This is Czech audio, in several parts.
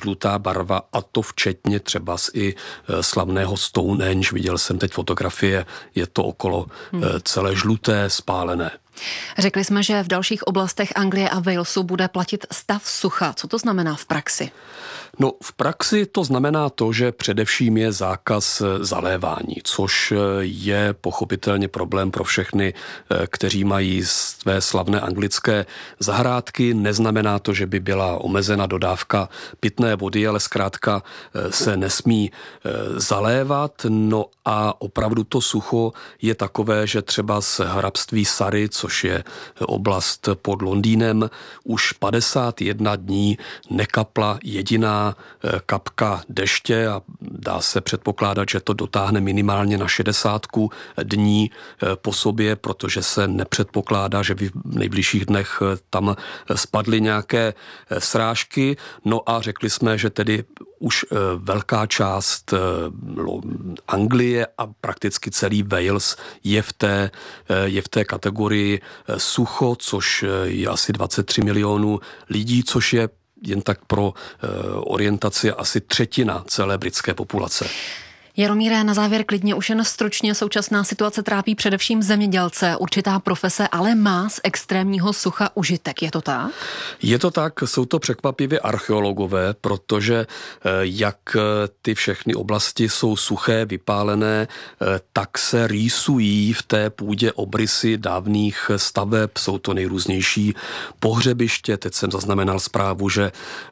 žlutá barva, a to včetně třeba i slavného Stonehenge. Viděl jsem teď fotografie, je to okolo celé žluté, spálené. Řekli jsme, že v dalších oblastech Anglie a Walesu bude platit stav sucha. Co to znamená v praxi? No, v praxi to znamená to, že především je zákaz zalévání, což je pochopitelně problém pro všechny, kteří mají své slavné anglické zahrádky. Neznamená to, že by byla omezena dodávka pitné vody, ale zkrátka se nesmí zalévat. No a opravdu to sucho je takové, že třeba z hrabství Surrey, což je oblast pod Londýnem, už 51 dní nekapla jediná kapka deště a dá se předpokládat, že to dotáhne minimálně na 60 dní po sobě, protože se nepředpokládá, že by v nejbližších dnech tam spadly nějaké srážky. No a řekli jsme, že tedy už velká část Anglie a prakticky celý Wales je v té kategorii sucho, což je asi 23 milionů lidí, což je jen tak pro orientaci asi třetina celé britské populace. Jaromíre, na závěr klidně už jen stručně, současná situace trápí především zemědělce. Určitá profese ale má z extrémního sucha užitek, je to tak? Je to tak, jsou to překvapivě archeologové, protože jak ty všechny oblasti jsou suché, vypálené, tak se rýsují v té půdě obrysy dávných staveb, jsou to nejrůznější pohřebiště. Teď jsem zaznamenal zprávu, že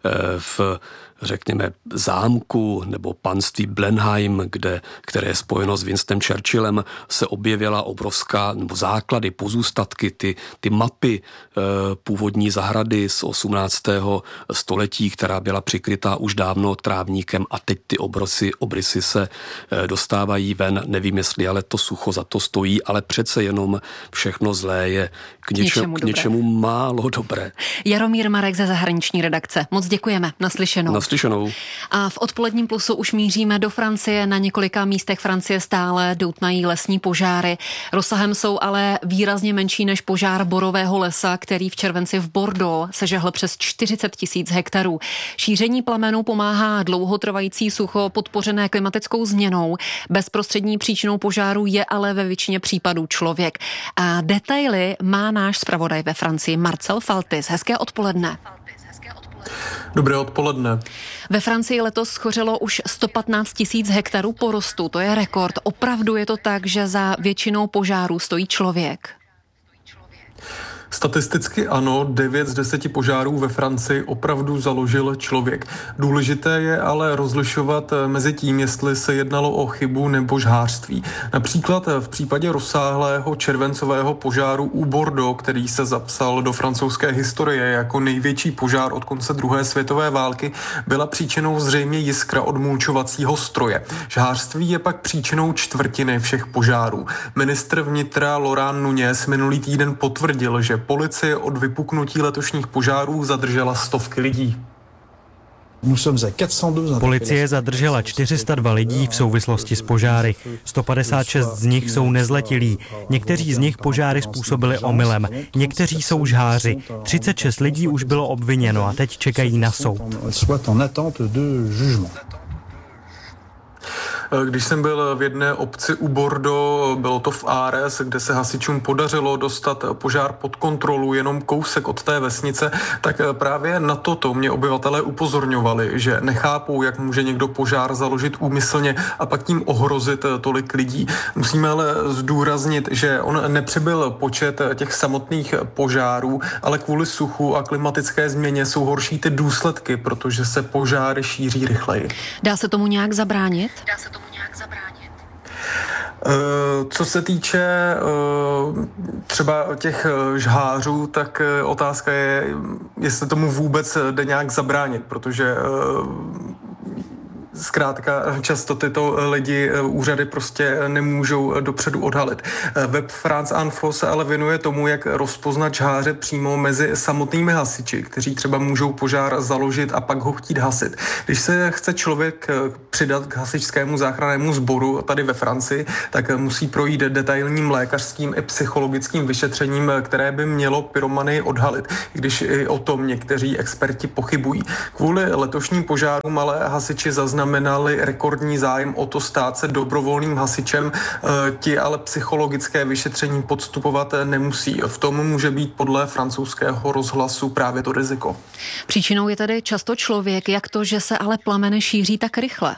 řekněme, zámku nebo panství Blenheim, které je spojeno s Winstonem Churchillem, se objevila obrovská, nebo základy, pozůstatky, ty mapy původní zahrady z 18. století, která byla přikrytá už dávno trávníkem, a teď ty obrysy se dostávají ven. Nevím, jestli ale to sucho za to stojí, ale přece jenom všechno zlé je k něčemu málo dobré. Jaromír Marek ze zahraniční redakce. Moc děkujeme. Naslyšenou. A v odpoledním plusu už míříme do Francie. Na několika místech Francie stále doutnají lesní požáry. Rozsahem jsou ale výrazně menší než požár borového lesa, který v červenci v Bordeaux sežehl přes 40 000 hektarů. Šíření plamenů pomáhá dlouhotrvající sucho podpořené klimatickou změnou. Bezprostřední příčinou požáru je ale ve většině případů člověk. A detaily má náš zpravodaj ve Francii Marcel Faltis. Hezké odpoledne. Dobré odpoledne. Ve Francii letos schořelo už 115 000 hektarů porostu. To je rekord. Opravdu je to tak, že za většinou požárů stojí člověk? Statisticky ano, 9 z 10 požárů ve Francii opravdu založil člověk. Důležité je ale rozlišovat mezi tím, jestli se jednalo o chybu nebo žhářství. Například v případě rozsáhlého červencového požáru u Bordeaux, který se zapsal do francouzské historie jako největší požár od konce druhé světové války, byla příčinou zřejmě jiskra od mulčovacího stroje. Žhářství je pak příčinou čtvrtiny všech požárů. Ministr vnitra Laurent Nunez minulý týden potvrdil, že policie od vypuknutí letošních požárů zadržela stovky lidí. Policie zadržela 402 lidí v souvislosti s požáry. 156 z nich jsou nezletilí. Někteří z nich požáry způsobili omylem. Někteří jsou žháři. 36 lidí už bylo obviněno a teď čekají na soud. Když jsem byl v jedné obci u Bordeaux, bylo to v Ares, kde se hasičům podařilo dostat požár pod kontrolu jenom kousek od té vesnice, tak právě na toto mě obyvatelé upozorňovali, že nechápou, jak může někdo požár založit úmyslně a pak tím ohrozit tolik lidí. Musíme ale zdůraznit, že on nepřibyl počet těch samotných požárů, ale kvůli suchu a klimatické změně jsou horší ty důsledky, protože se požáry šíří rychleji. Dá se tomu nějak zabránit? Co se týče třeba těch žhářů, tak otázka je, jestli tomu vůbec jde nějak zabránit, protože Zkrátka často tyto lidi úřady prostě nemůžou dopředu odhalit. Web France Info se ale věnuje tomu, jak rozpoznat žháře přímo mezi samotnými hasiči, kteří třeba můžou požár založit a pak ho chtít hasit. Když se chce člověk přidat k hasičskému záchrannému sboru tady ve Francii, tak musí projít detailním lékařským i psychologickým vyšetřením, které by mělo pyromany odhalit, když i o tom někteří experti pochybují. Kvůli letošním požárům ale hasiči zaznamenali rekordní zájem o to stát se dobrovolným hasičem, ti ale psychologické vyšetření podstupovat nemusí. V tom může být podle francouzského rozhlasu právě to riziko. Příčinou je tedy často člověk, jak to, že se ale plameny šíří tak rychle?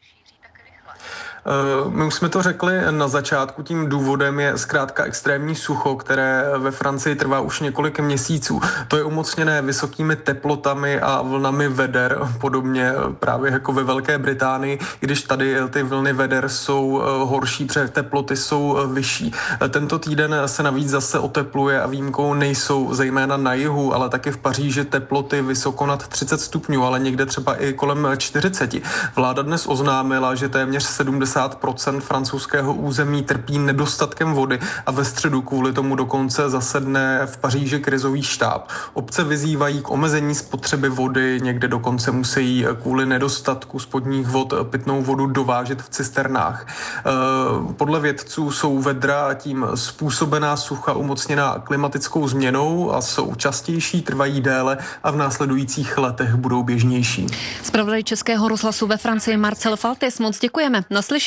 My už jsme to řekli na začátku, tím důvodem je zkrátka extrémní sucho, které ve Francii trvá už několik měsíců. To je umocněné vysokými teplotami a vlnami veder, podobně právě jako ve Velké Británii, i když tady ty vlny veder jsou horší, protože teploty jsou vyšší. Tento týden se navíc zase otepluje a výjimkou nejsou zejména na jihu, ale taky v Paříži teploty vysoko nad 30 stupňů, ale někde třeba i kolem 40. Vláda dnes oznámila, že téměř 70% francouzského území trpí nedostatkem vody a ve středu kvůli tomu dokonce zasedne v Paříži krizový štáb. Obce vyzývají k omezení spotřeby vody, někde dokonce musí kvůli nedostatku spodních vod pitnou vodu dovážet v cisternách. Podle vědců jsou vedra a tím způsobená sucha umocněná klimatickou změnou a jsou častější, trvají déle a v následujících letech budou běžnější. Zpravodaj Českého rozhlasu ve Francii Marcel Faltis, moc děkujeme. Naslyšenou.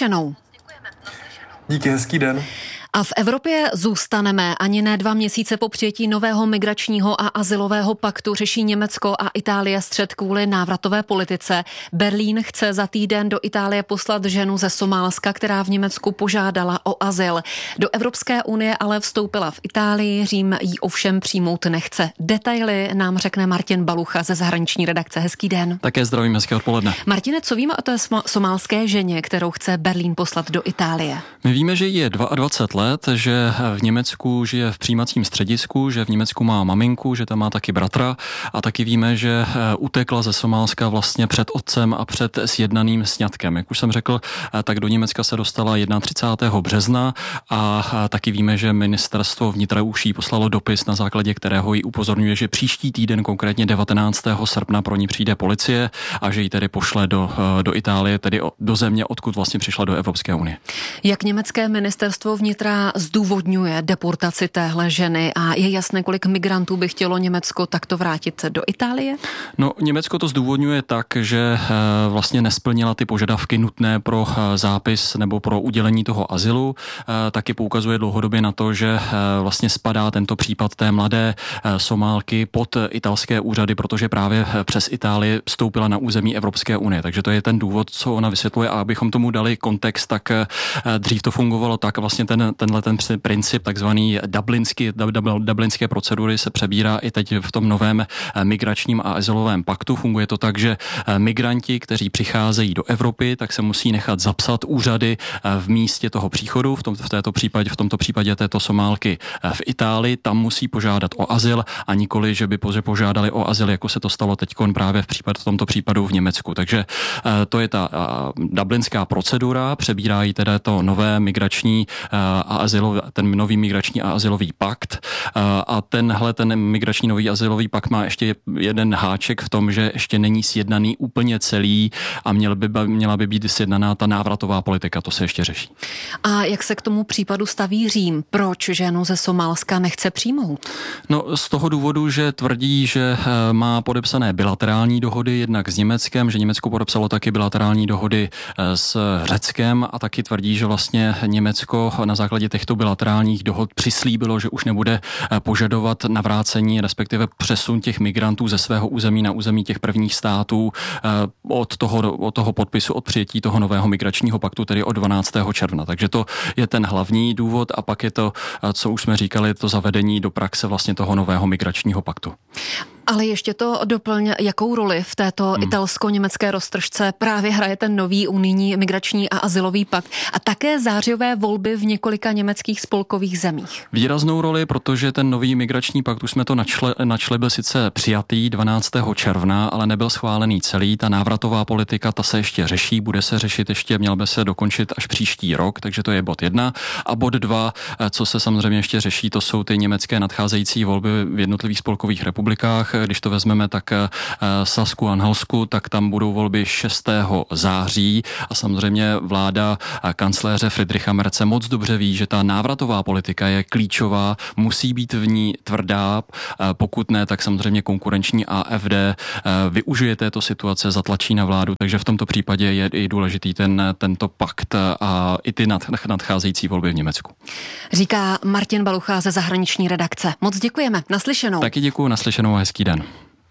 Díky, hezký den. A v Evropě zůstaneme. Ani ne 2 měsíce po přijetí nového migračního a azylového paktu řeší Německo a Itálie střet kvůli návratové politice. Berlín chce za týden do Itálie poslat ženu ze Somálska, která v Německu požádala o azyl. Do Evropské unie ale vstoupila v Itálii, Řím jí ovšem přijmout nechce. Detaily nám řekne Martin Balucha ze zahraniční redakce. Hezký den. Také zdravím, hezké odpoledne. Martine, co víme o té somálské ženě, kterou chce Berlín poslat do Itálie? My víme, že je 22 let, že v Německu žije v přijímacím středisku, že v Německu má maminku, že tam má taky bratra a taky víme, že utekla ze Somálska vlastně před otcem a před sjednaným sňatkem. Jak už jsem řekl, tak do Německa se dostala 31. března a taky víme, že ministerstvo vnitra už jí poslalo dopis, na základě kterého jí upozorňuje, že příští týden, konkrétně 19. srpna, pro ní přijde policie a že ji tedy pošle do Itálie, tedy do země, odkud vlastně přišla do Evropské unie. Jak německé ministerstvo vnitra zdůvodňuje deportaci téhle ženy a je jasné, kolik migrantů by chtělo Německo takto vrátit do Itálie? No, Německo to zdůvodňuje tak, že vlastně nesplnila ty požadavky nutné pro zápis nebo pro udělení toho azylu. Taky poukazuje dlouhodobě na to, že vlastně spadá tento případ té mladé Somálky pod italské úřady, protože právě přes Itálii vstoupila na území Evropské unie. Takže to je ten důvod, co ona vysvětluje. A abychom tomu dali kontext, tak dřív to fungovalo tak, vlastně tenhle princip takzvaný dublinské procedury se přebírá i teď v tom novém migračním a azylovém paktu. Funguje to tak, že migranti, kteří přicházejí do Evropy, tak se musí nechat zapsat úřady v místě toho příchodu, v tomto případě této Somálky v Itálii, tam musí požádat o azyl a nikoli, že by požádali o azyl, jako se to stalo teďkon právě v tomto případu v Německu. Takže to je ta dublinská procedura, přebírají teda to nové migrační ten nový migrační a azylový pakt. A ten migrační nový azylový pakt má ještě jeden háček v tom, že ještě není sjednaný úplně celý a měla by být sjednaná ta návratová politika. To se ještě řeší. A jak se k tomu případu staví Řím? Proč ženu ze Somálska nechce přijmout? No, z toho důvodu, že tvrdí, že má podepsané bilaterální dohody jednak s Německem, že Německo podepsalo taky bilaterální dohody s Řeckem a taky tvrdí, že vlastně Německo na základě těchto bilaterálních dohod přislíbilo, že už nebude požadovat navrácení, respektive přesun těch migrantů ze svého území na území těch prvních států od toho podpisu, od přijetí toho nového migračního paktu, tedy od 12. června. Takže to je ten hlavní důvod a pak je to, co už jsme říkali, to zavedení do praxe vlastně toho nového migračního paktu. Ale ještě to doplň, jakou roli v této italsko-německé roztržce právě hraje ten nový unijní migrační a azylový pakt a také zářijové volby v několika německých spolkových zemích. Výraznou roli, protože ten nový migrační pakt, už jsme to načli, byl sice přijatý 12. června, ale nebyl schválený celý. Ta návratová politika, ta se ještě řeší, bude se řešit ještě, měl by se dokončit až příští rok, takže to je bod 1. A bod 2, co se samozřejmě ještě řeší, to jsou ty německé nadcházející volby v jednotlivých spolkových republikách. Když to vezmeme, tak Sasku a Anhalsku, tak tam budou volby 6. září a samozřejmě vláda kancléře Friedricha Merze moc dobře ví, že ta návratová politika je klíčová, musí být v ní tvrdá, pokud ne, tak samozřejmě konkurenční AfD využije této situace, zatlačí na vládu, takže v tomto případě je i důležitý tento pakt a i ty nadcházející volby v Německu. Říká Martin Balucha ze zahraniční redakce. Moc děkujeme, naslyšenou. Taky děkuju, naslyšenou a hezký den.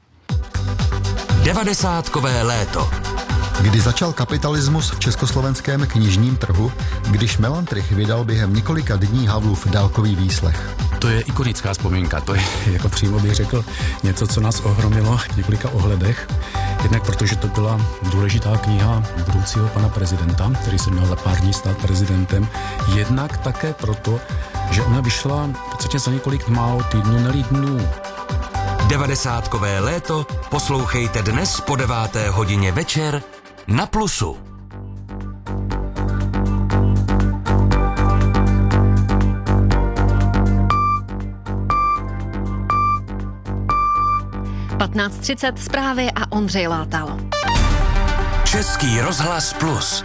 90kové léto. Kdy začal kapitalismus v československém knižním trhu, když Melantrich vydal během několika dní Havlův dálkový výslech. To je ikonická vzpomínka, to je, jako přímo bych řekl, něco, co nás ohromilo v několika ohledech. Jednak protože to byla důležitá kniha budoucího pana prezidenta, který se měl za pár dní stát prezidentem. Jednak také proto, že ona vyšla v podstatě za několik málo týdnů, ne dnů. 90kové léto poslouchejte dnes po 9. hodině večer na Plusu. .30 zprávy a Ondřej Látal. Český rozhlas Plus.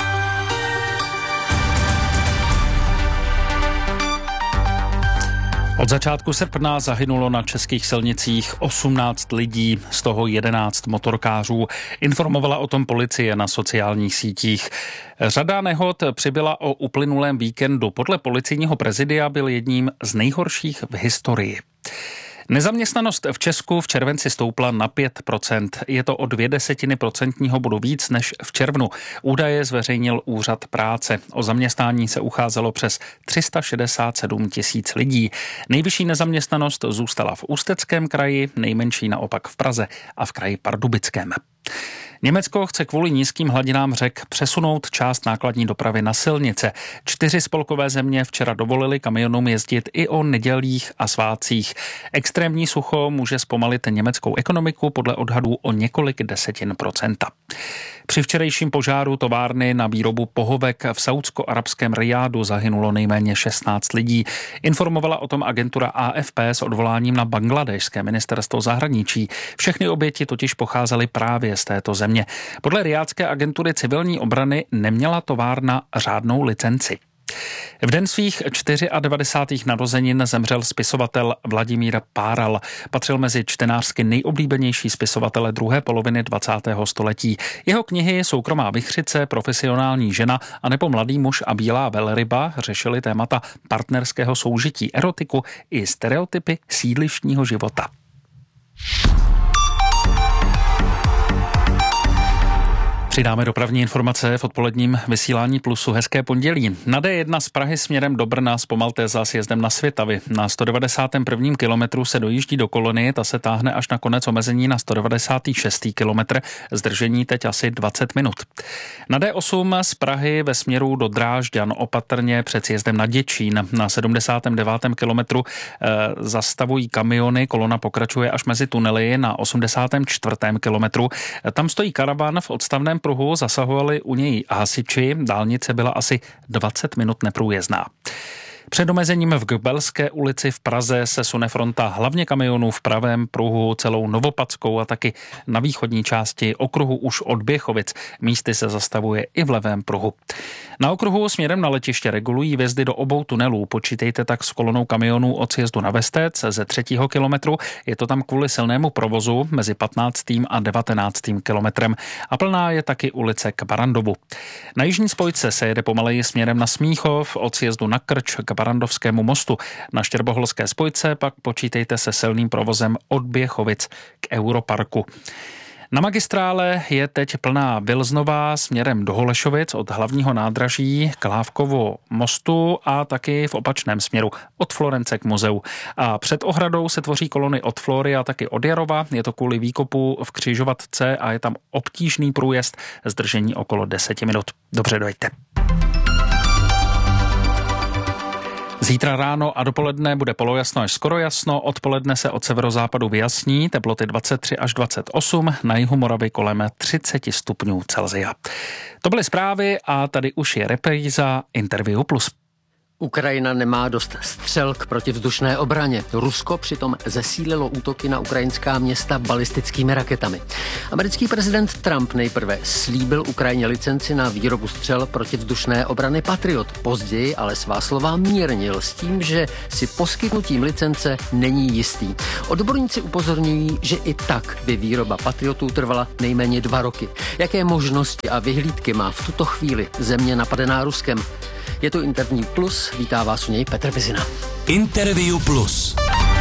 Od začátku srpna zahynulo na českých silnicích 18 lidí, z toho 11 motorkářů. Informovala o tom policie na sociálních sítích. Řada nehod přibyla o uplynulém víkendu. Podle policejního prezidia byl jedním z nejhorších v historii. Nezaměstnanost v Česku v červenci stoupla na 5%. Je to o 0,2% bodu víc než v červnu. Údaje zveřejnil Úřad práce. O zaměstnání se ucházelo přes 367 000 lidí. Nejvyšší nezaměstnanost zůstala v Ústeckém kraji, nejmenší naopak v Praze a v kraji Pardubickém. Německo chce kvůli nízkým hladinám řek přesunout část nákladní dopravy na silnice. 4 spolkové země včera dovolily kamionům jezdit i o nedělích a svátcích. Extrémní sucho může zpomalit německou ekonomiku podle odhadů o několik desetin procenta. Při včerejším požáru továrny na výrobu pohovek v saúdsko-arabském Rijádu zahynulo nejméně 16 lidí. Informovala o tom agentura AFP s odvoláním na bangladešské ministerstvo zahraničí. Všechny oběti totiž pocházely právě z této země. Podle rijádské agentury civilní obrany neměla továrna řádnou licenci. V den svých 94. narozenin zemřel spisovatel Vladimír Páral. Patřil mezi čtenářsky nejoblíbenější spisovatele druhé poloviny 20. století. Jeho knihy Soukromá vichřice, Profesionální žena a nebo Mladý muž a bílá velryba řešily témata partnerského soužití, erotiku i stereotypy sídlištního života. Přidáme dopravní informace v odpoledním vysílání Plusu. Hezké pondělí. Na D1 z Prahy směrem do Brna zpomalte za sjezdem na Svitavy. Na 191. kilometru se dojíždí do Kolonie, ta se táhne až na konec omezení na 196. kilometr. Zdržení teď asi 20 minut. Na D8 z Prahy ve směru do Drážďan opatrně před sjezdem na Děčín. Na 79. kilometru zastavují kamiony, kolona pokračuje až mezi tunely na 84. kilometru. Tam stojí karavan v odstavném pruhu, zasahovali u něj hasiči, dálnice byla asi 20 minut neprůjezdná. Před omezením v Gbelské ulici v Praze se sune fronta hlavně kamionů v pravém pruhu celou Novopadskou a taky na východní části okruhu už od Běchovic. Místy se zastavuje i v levém pruhu. Na okruhu směrem na letiště regulují vjezdy do obou tunelů. Počítejte tak s kolonou kamionů od sjezdu na Vestec ze 3. kilometru. Je to tam kvůli silnému provozu mezi 15. a 19. kilometrem. A plná je taky ulice k Barandovu. Na jižní spojce se jede pomaleji směrem na Smíchov od sjezdu na Krč k Barandovskému mostu. Na Štěrboholské spojce pak počítejte se silným provozem od Běchovic k Europarku. Na magistrále je teď plná Vilznová směrem do Holešovic od hlavního nádraží k Lávkovu mostu a taky v opačném směru od Florence k muzeu. A před ohradou se tvoří kolony od Flory a taky od Jarova. Je to kvůli výkopu v křižovatce a je tam obtížný průjezd, zdržení okolo 10 minut. Dobře, dojďte. Zítra ráno a dopoledne bude polojasno až skoro jasno, odpoledne se od severozápadu vyjasní, teploty 23 až 28, na jihu Moravy kolem 30 stupňů Celsia. To byly zprávy a tady už je repríza Interview Plus. Ukrajina nemá dost střel k protivzdušné obraně. Rusko přitom zesílilo útoky na ukrajinská města balistickými raketami. Americký prezident Trump nejprve slíbil Ukrajině licenci na výrobu střel protivzdušné obrany Patriot. Později ale svá slova mírnil s tím, že si poskytnutím licence není jistý. Odborníci upozorňují, že i tak by výroba Patriotů trvala nejméně 2 roky. Jaké možnosti a vyhlídky má v tuto chvíli země napadená Ruskem? Je to Interview Plus, vítá vás u něj Petr Vizina. Interview Plus.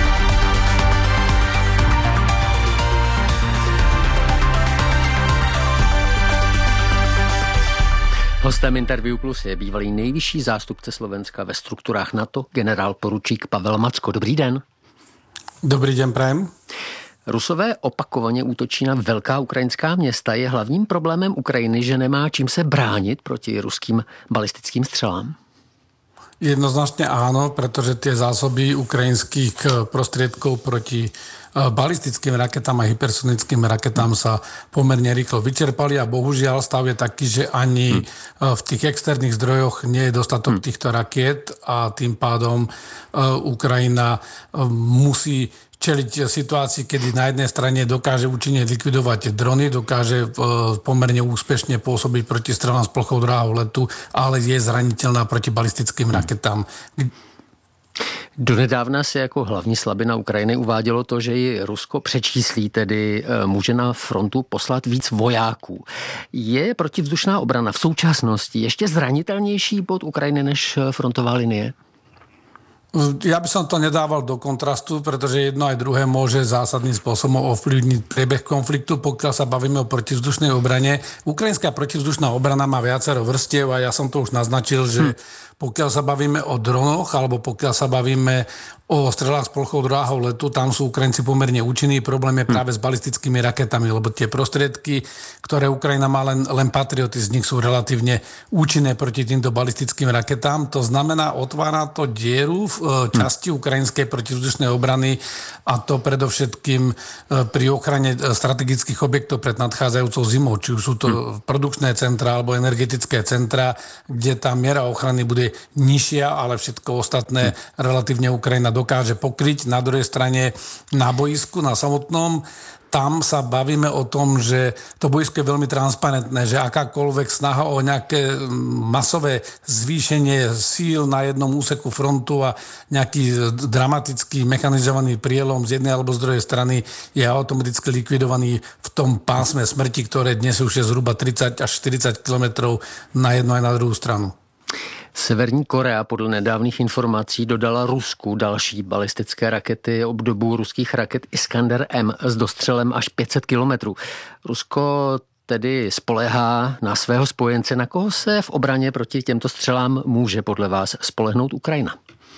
Hostem Interview Plus je bývalý nejvyšší zástupce Slovenska ve strukturách NATO, generál poručík Pavel Macko. Dobrý den. Dobrý den, prajem. Rusové opakovaně útočí na velká ukrajinská města. Je hlavním problémem Ukrajiny, že nemá čím se bránit proti ruským balistickým střelám? Jednoznačne áno, pretože tie zásoby ukrajinských prostriedkov proti balistickým raketám a hypersonickým raketám sa pomerne rýchlo vyčerpali a bohužiaľ stav je taký, že ani v tých externých zdrojoch nie je dostatok týchto rakiet a tým pádom Ukrajina musí čeliť situácii, kedy na jednej strane dokáže účinne likvidovať drony, dokáže pomerne úspešne pôsobiť proti strelám s plochou dráhou letu, ale je zraniteľná proti balistickým raketám. Donedávna se jako hlavní slabina Ukrajiny uvádělo to, že ji Rusko přečíslí, tedy může na frontu poslat víc vojáků. Je protivzdušná obrana v současnosti ještě zranitelnější pod Ukrajiny než frontová linie? Ja by som to nedával do kontrastu, pretože jedno aj druhé môže zásadným spôsobom ovplyvniť priebeh konfliktu, pokiaľ sa bavíme o protivzdušnej obrane. Ukrajinská protivzdušná obrana má viacero vrstiev a ja som to už naznačil, že pokiaľ sa bavíme o dronoch alebo pokiaľ sa bavíme o strelách s plochou dráhou letu, tam sú Ukrajinci pomerne účinní. Problém je práve s balistickými raketami, lebo tie prostriedky, ktoré Ukrajina má, len Patrioty z nich sú relatívne účinné proti týmto balistickým raketám. To znamená, otvára to dieru v časti ukrajinskej protivzdušnej obrany a to predovšetkým pri ochrane strategických objektov pred nadchádzajúcou zimou. Či už sú to produkčné centra alebo energetické centra, kde tá miera ochrany bude nižšia, ale všetko ostatné relatívne Ukrajina dokáže pokryť. Na druhej strane na boisku, na samotnom, tam sa bavíme o tom, že to boisko je veľmi transparentné, že akákoľvek snaha o nejaké masové zvýšenie síl na jednom úseku frontu a nejaký dramatický mechanizovaný prielom z jednej alebo z druhej strany je automaticky likvidovaný v tom pásme smrti, ktoré dnes už je zhruba 30 až 40 kilometrov na jednu aj na druhou stranu. Severní Korea podle nedávných informací dodala Rusku další balistické rakety obdobu ruských raket Iskander-M s dostřelem až 500 kilometrů. Rusko tedy spoléhá na svého spojence. Na koho se v obraně proti těmto střelám může podle vás spolehnout Ukrajina?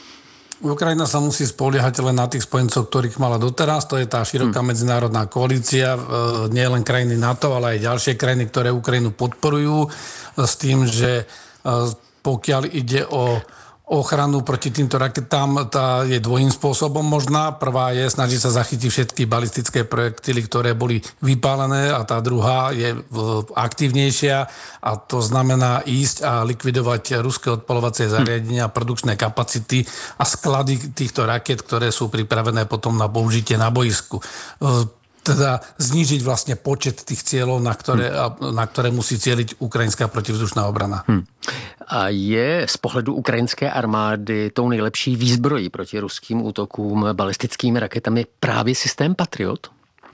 Ukrajina sa musí spoliehať len na tých spojencov, ktorých mala doteraz. To je tá široká medzinárodná koalícia, nie len krajiny NATO, ale aj ďalšie krajiny, ktoré Ukrajinu podporujú s tým, že pokiaľ ide o ochranu proti týmto raketám, tá je dvojím spôsobom možná. Prvá je snažiť sa zachytiť všetky balistické projektily, ktoré boli vypálené a tá druhá je aktívnejšia a to znamená ísť a likvidovať ruské odpaľovacie zariadenia, produkčné kapacity a sklady týchto raket, ktoré sú pripravené potom na použitie na boisku. Teda znížiť vlastne počet tých cieľov, na ktoré musí cieliť ukrajinská protivzdušná obrana. A je z pohledu ukrajinské armády tou nejlepší výzbrojí proti ruským útokům balistickými raketami právě systém Patriot?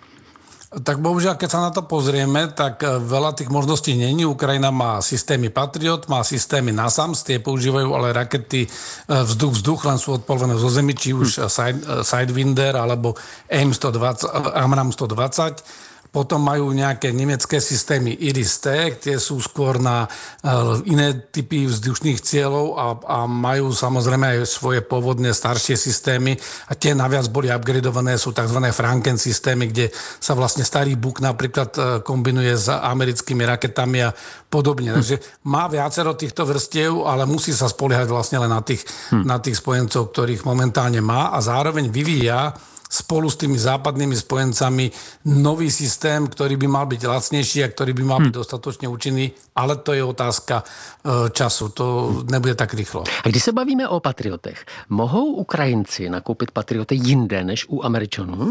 Tak bohužiaľ, keď sa na to pozrieme, tak veľa tých možností není. Ukrajina má systémy Patriot, má systémy NASAMS, tie používajú ale rakety vzduch-vzduch, len sú odpolené zo zemi, či už Sidewinder alebo AIM 120. Potom majú nejaké nemecké systémy IRIS-T, tie sú skôr na iné typy vzdušných cieľov a majú samozrejme aj svoje pôvodné staršie systémy a tie naviac boli upgradované, sú tzv. Franken systémy, kde sa vlastne starý Buk napríklad kombinuje s americkými raketami a podobne. Takže má viacero týchto vrstiev, ale musí sa spoliehať vlastne len na tých spojencov, ktorých momentálne má a zároveň vyvíja spolu s tými západnými spojencami nový systém, ktorý by mal byť lacnejší a ktorý by mal byť dostatočne účinný, ale to je otázka času. To nebude tak rýchlo. A když se bavíme o patriotech, mohou Ukrajinci nakoupit patrioty jinde než u Američanů?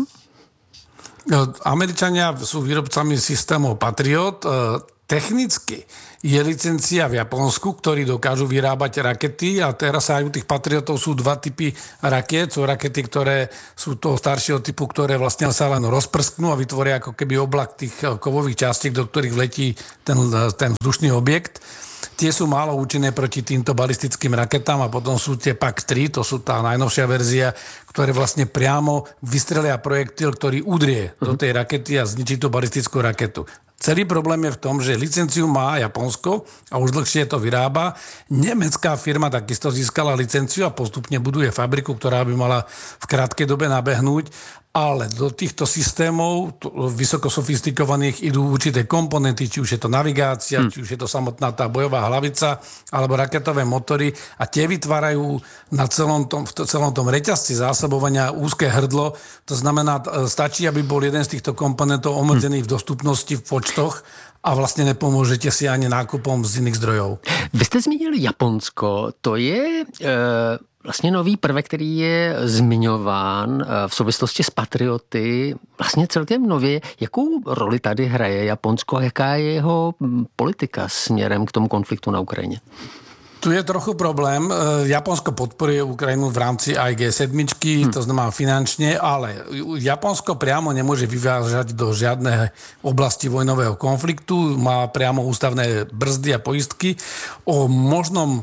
Američania sú výrobcami systémov Patriot. Technicky je licencia v Japonsku, ktorí dokážu vyrábať rakety a teraz aj u tých Patriotov sú dva typy raket. Sú rakety, ktoré sú toho staršieho typu, ktoré vlastne sa len rozprsknú a vytvoria ako keby oblak tých kovových častiek, do ktorých letí ten vzdušný objekt. Tie sú málo účinné proti týmto balistickým raketám a potom sú tie PAC-3, to sú tá najnovšia verzia, ktoré vlastne priamo vystrelia projektil, ktorý udrie do tej rakety a zničí tú balistickú raketu. Celý problém je v tom, že licenciu má Japonsko a už dlhšie to vyrába. Nemecká firma takisto získala licenciu a postupne buduje fabriku, ktorá by mala v krátkej dobe nabehnúť. Ale do týchto systémov vysoko sofistikovaných idú určité komponenty, či už je to navigácia, či už je to samotná tá bojová hlavica, alebo raketové motory a tie vytvárajú v celom tom reťazci zásobovania úzke hrdlo. To znamená, stačí, aby bol jeden z týchto komponentov obmedzený v dostupnosti v počtoch a vlastně nepomůžete si ani nákupom z jiných zdrojů. Vy jste zmínili Japonsko, to je vlastně nový prvek, který je zmiňován v souvislosti s patrioty vlastně celkem nově. Jakou roli tady hraje Japonsko a jaká je jeho politika směrem k tomu konfliktu na Ukrajině? Tu je trochu problém. Japonsko podporuje Ukrajinu v rámci aj G7, to znamená finančne, ale Japonsko priamo nemôže vyvážať do žiadnej oblasti vojnového konfliktu, má priamo ústavné brzdy a poistky. O možnom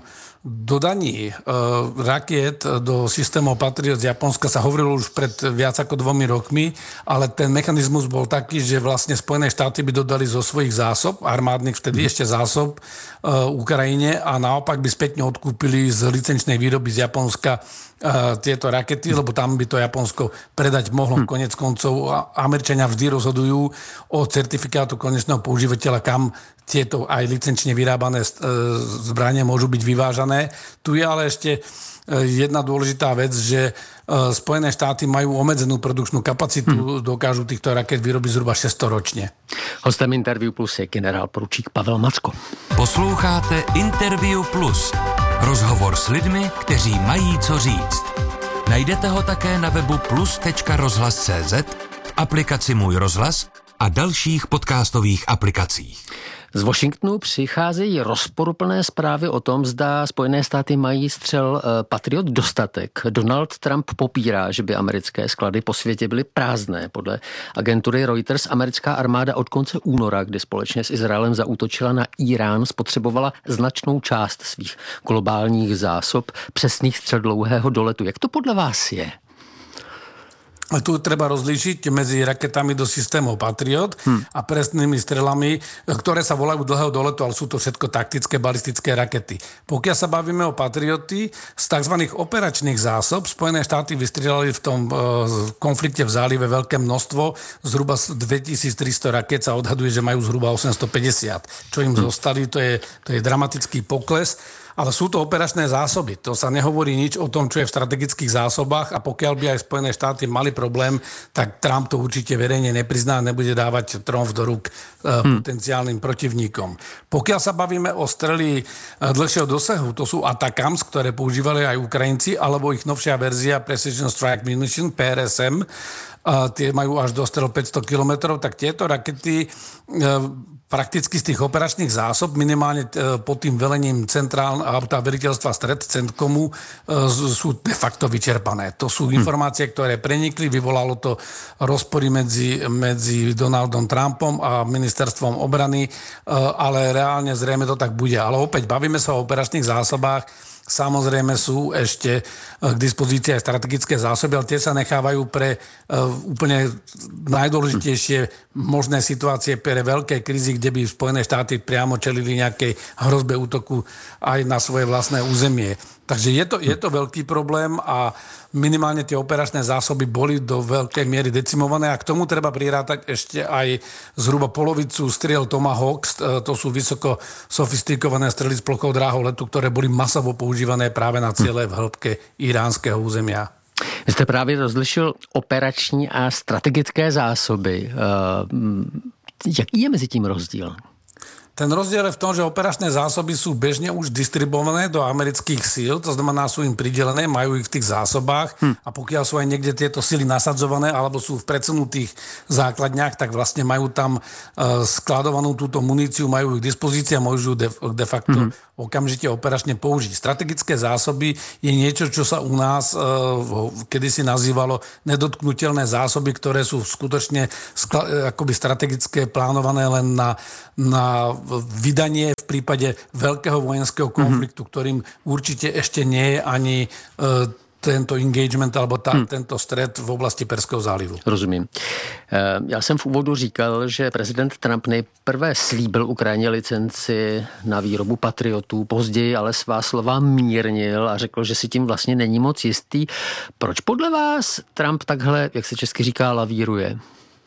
dodaní rakiet do systémov Patriot z Japonska sa hovorilo už pred viac ako 2 rokmi, ale ten mechanizmus bol taký, že vlastne Spojené štáty by dodali zo svojich zásob, armádnych vtedy ešte zásob Ukrajine a naopak by spätne odkúpili z licenčnej výroby z Japonska tieto rakety, lebo tam by to Japonsko predať mohlo. Konec koncov Američania vždy rozhodujú o certifikátu konečného používateľa, kam tieto aj licenčne vyrábané zbranie môžu byť vyvážané. Tu je ale ešte jedna dôležitá vec, že Spojené štáty majú obmedzenú produkčnú kapacitu, dokážu týchto raket vyrobiť zhruba 600 ročne. Hostem Interview Plus je generál poručík Pavel Macko. Posloucháte Interview Plus. Rozhovor s lidmi, kteří mají co říct. Najdete ho také na webu plus.rozhlas.cz, v aplikaci Můj rozhlas a dalších podcastových aplikacích. Z Washingtonu přicházejí rozporuplné zprávy o tom, zda Spojené státy mají střel Patriot dostatek. Donald Trump popírá, že by americké sklady po světě byly prázdné. Podle agentury Reuters americká armáda od konce února, kdy společně s Izraelem zaútočila na Irán, spotřebovala značnou část svých globálních zásob přesných střel dlouhého doletu. Jak to podle vás je? Tu treba rozlíšiť medzi raketami do systémov Patriot a presnými strelami, ktoré sa volajú dlhého doletu, ale sú to všetko taktické balistické rakety. Pokiaľ sa bavíme o Patrioty, z tzv. Operačných zásob Spojené štáty vystrelali v tom konflikte v zálive veľké množstvo, zhruba 2300 raket sa odhaduje, že majú zhruba 850. Čo im zostali, to je dramatický pokles. Ale sú to operačné zásoby. To sa nehovorí nič o tom, čo je v strategických zásobách a pokiaľ by aj Spojené štáty mali problém, tak Trump to určite verejne neprizná a nebude dávať tromf do rúk potenciálnym protivníkom. Pokiaľ sa bavíme o strely dlhšieho dosahu, to sú ATACMS, ktoré používali aj Ukrajinci, alebo ich novšia verzia Precision Strike Munition, PRSM, tie majú až do strel 500 km, tak tieto rakety prakticky z tých operačných zásob, minimálne pod tým velením veliteľstva Stretcentkomu, sú de facto vyčerpané. To sú informácie, ktoré prenikli, vyvolalo to rozpory medzi Donaldom Trumpom a ministerstvom obrany, ale reálne zrejme to tak bude. Ale opäť bavíme sa o operačných zásobách, Samozrejme sú ešte k dispozícii aj strategické zásoby, ale tie sa nechávajú pre úplne najdôležitejšie možné situácie, pre veľké krízy, kde by Spojené štáty priamo čelili nejakej hrozbe útoku aj na svoje vlastné územie. Takže je to veľký problém a minimálne tie operačné zásoby boli do veľkej miery decimované a k tomu treba prirátať ešte aj zhruba polovicu striel Tomahawk. To sú vysoko sofistikované strely s plochou dráhou letu, ktoré boli masovo používané práve na ciele v hĺbke iránskeho územia. Vy jste právě rozlišil operační a strategické zásoby. Jaký je mezi tím rozdíl? Ten rozdiel je v tom, že operačné zásoby sú bežne už distribuované do amerických síl, to znamená, sú im pridelené, majú ich v tých zásobách a pokiaľ sú aj niekde tieto sily nasadzované alebo sú v predsunutých základniach, tak vlastne majú tam skladovanú túto muníciu, majú ich k dispozícii a môžu de facto okamžite operačne použiť. Strategické zásoby je niečo, čo sa u nás kedysi nazývalo nedotknutelné zásoby, ktoré sú skutočne akoby strategické, plánované len na vydanie v prípade veľkého vojenského konfliktu, ktorým určite ešte nie je ani tento engagement alebo tento střet v oblasti Perského zálivu. Rozumím. Já jsem v úvodu říkal, že prezident Trump nejprve slíbil Ukrajině licenci na výrobu patriotů, později ale svá slova mírnil a řekl, že si tím vlastně není moc jistý. Proč podle vás Trump takhle, jak se česky říká, lavíruje?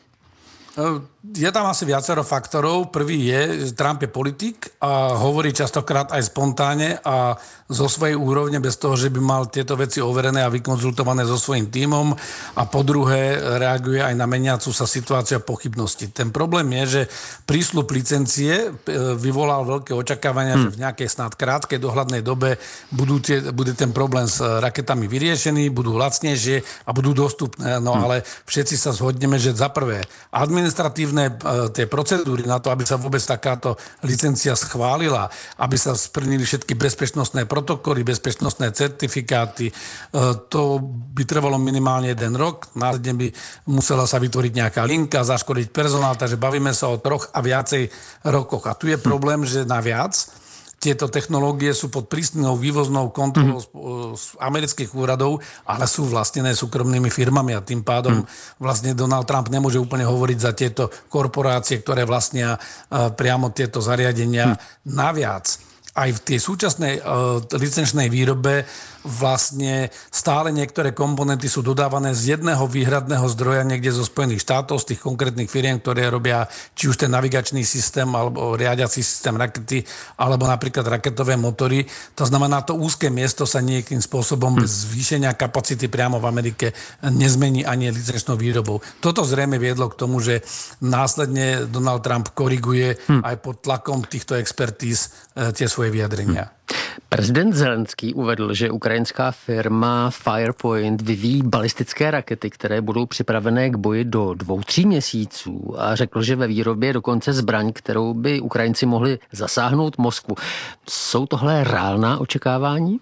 Je tam asi viacero faktorov. Prvý je, že Trump je politik a hovorí častokrát aj spontánne a zo svojej úrovne bez toho, že by mal tieto veci overené a vykonzultované so svojím tímom. A po druhé reaguje aj na meniacu sa situáciu a pochybnosti. Ten problém je, že prísľub licencie vyvolal veľké očakávania, že v nejakej snad krátkej dohľadnej dobe bude ten problém s raketami vyriešený, budú lacnejšie a budú dostupné. No ale všetci sa zhodneme, že za prvé administratívne tie procedúry na to, aby sa vôbec takáto licencia schválila, aby sa splnili všetky bezpečnostné protokoly, bezpečnostné certifikáty, to by trvalo minimálne 1 rok, následne by musela sa vytvoriť nejaká linka, zaškoliť personál, takže bavíme sa o 3 a viacej rokoch. A tu je problém, že naviac tieto technológie sú pod prísnou vývoznou kontrolou z amerických úradov, ale sú vlastnené súkromnými firmami a tým pádom vlastne Donald Trump nemôže úplne hovoriť za tieto korporácie, ktoré vlastnia priamo tieto zariadenia. Naviac aj v tej súčasnej licenčnej výrobe vlastne stále niektoré komponenty sú dodávané z jedného výhradného zdroja niekde zo Spojených štátov, z tých konkrétnych firiem, ktoré robia či už ten navigačný systém alebo riadiaci systém rakety, alebo napríklad raketové motory. To znamená, to úzke miesto sa nejakým spôsobom bez zvýšenia kapacity priamo v Amerike nezmení ani licenčnou výrobou. Toto zrejme viedlo k tomu, že následne Donald Trump koriguje aj pod tlakom týchto expertíz tie svoje vyjadrenia. Prezident Zelenský uvedl, že ukrajinská firma Firepoint vyvíjí balistické rakety, které budou připravené k boji do 2-3 měsíců a řekl, že ve výrobě dokonce zbraň, kterou by Ukrajinci mohli zasáhnout Moskvu. Jsou tohle reálná očekávání?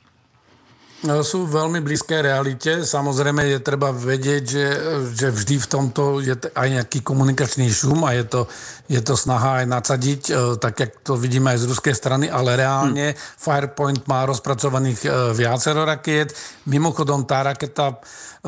Sú veľmi blízké realite. Samozrejme je treba vedieť, že vždy v tomto je aj nejaký komunikačný šum a je to snaha aj nadsadiť, tak jak to vidíme aj z ruskej strany, ale reálne Firepoint má rozpracovaných viacero rakiet. Mimochodom tá raketa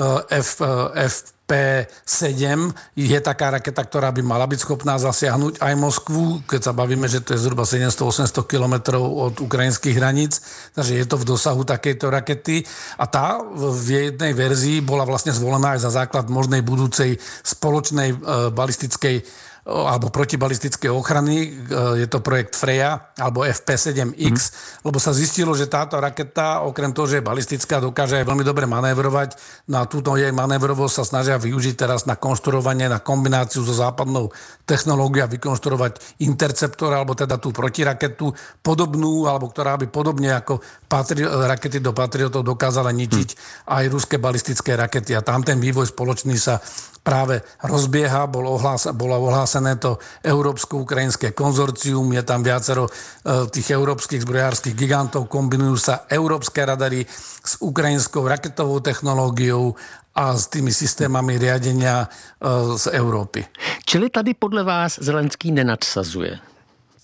FP7 je taká raketa, ktorá by mala byť schopná zasiahnuť aj Moskvu, keď sa bavíme, že to je zhruba 700-800 kilometrov od ukrajinských hraníc, takže je to v dosahu takejto rakety a tá v jednej verzii bola vlastne zvolená aj za základ možnej budúcej spoločnej balistickej alebo protibalistické ochrany. Je to projekt Freja alebo FP7X, lebo sa zistilo, že táto raketa, okrem toho, že je balistická, dokáže aj veľmi dobre manévrovať. No a túto jej manévrovosť sa snažia využiť teraz na konštruovanie, na kombináciu so západnou technológiou a vykonštruovať interceptor, alebo teda tú protiraketu podobnú, alebo ktorá by podobne ako rakety do Patriotov dokázala ničiť aj ruské balistické rakety. A tam ten vývoj spoločný sa práve rozbieha, bolo ohlásené to európsko-ukrajinské konzorcium, je tam viacero tých európskych zbrojárskych gigantov, kombinujú sa európske radary s ukrajinskou raketovou technológiou a s tými systémami riadenia z Európy. Čili tady podle vás Zelenský nenadsazuje?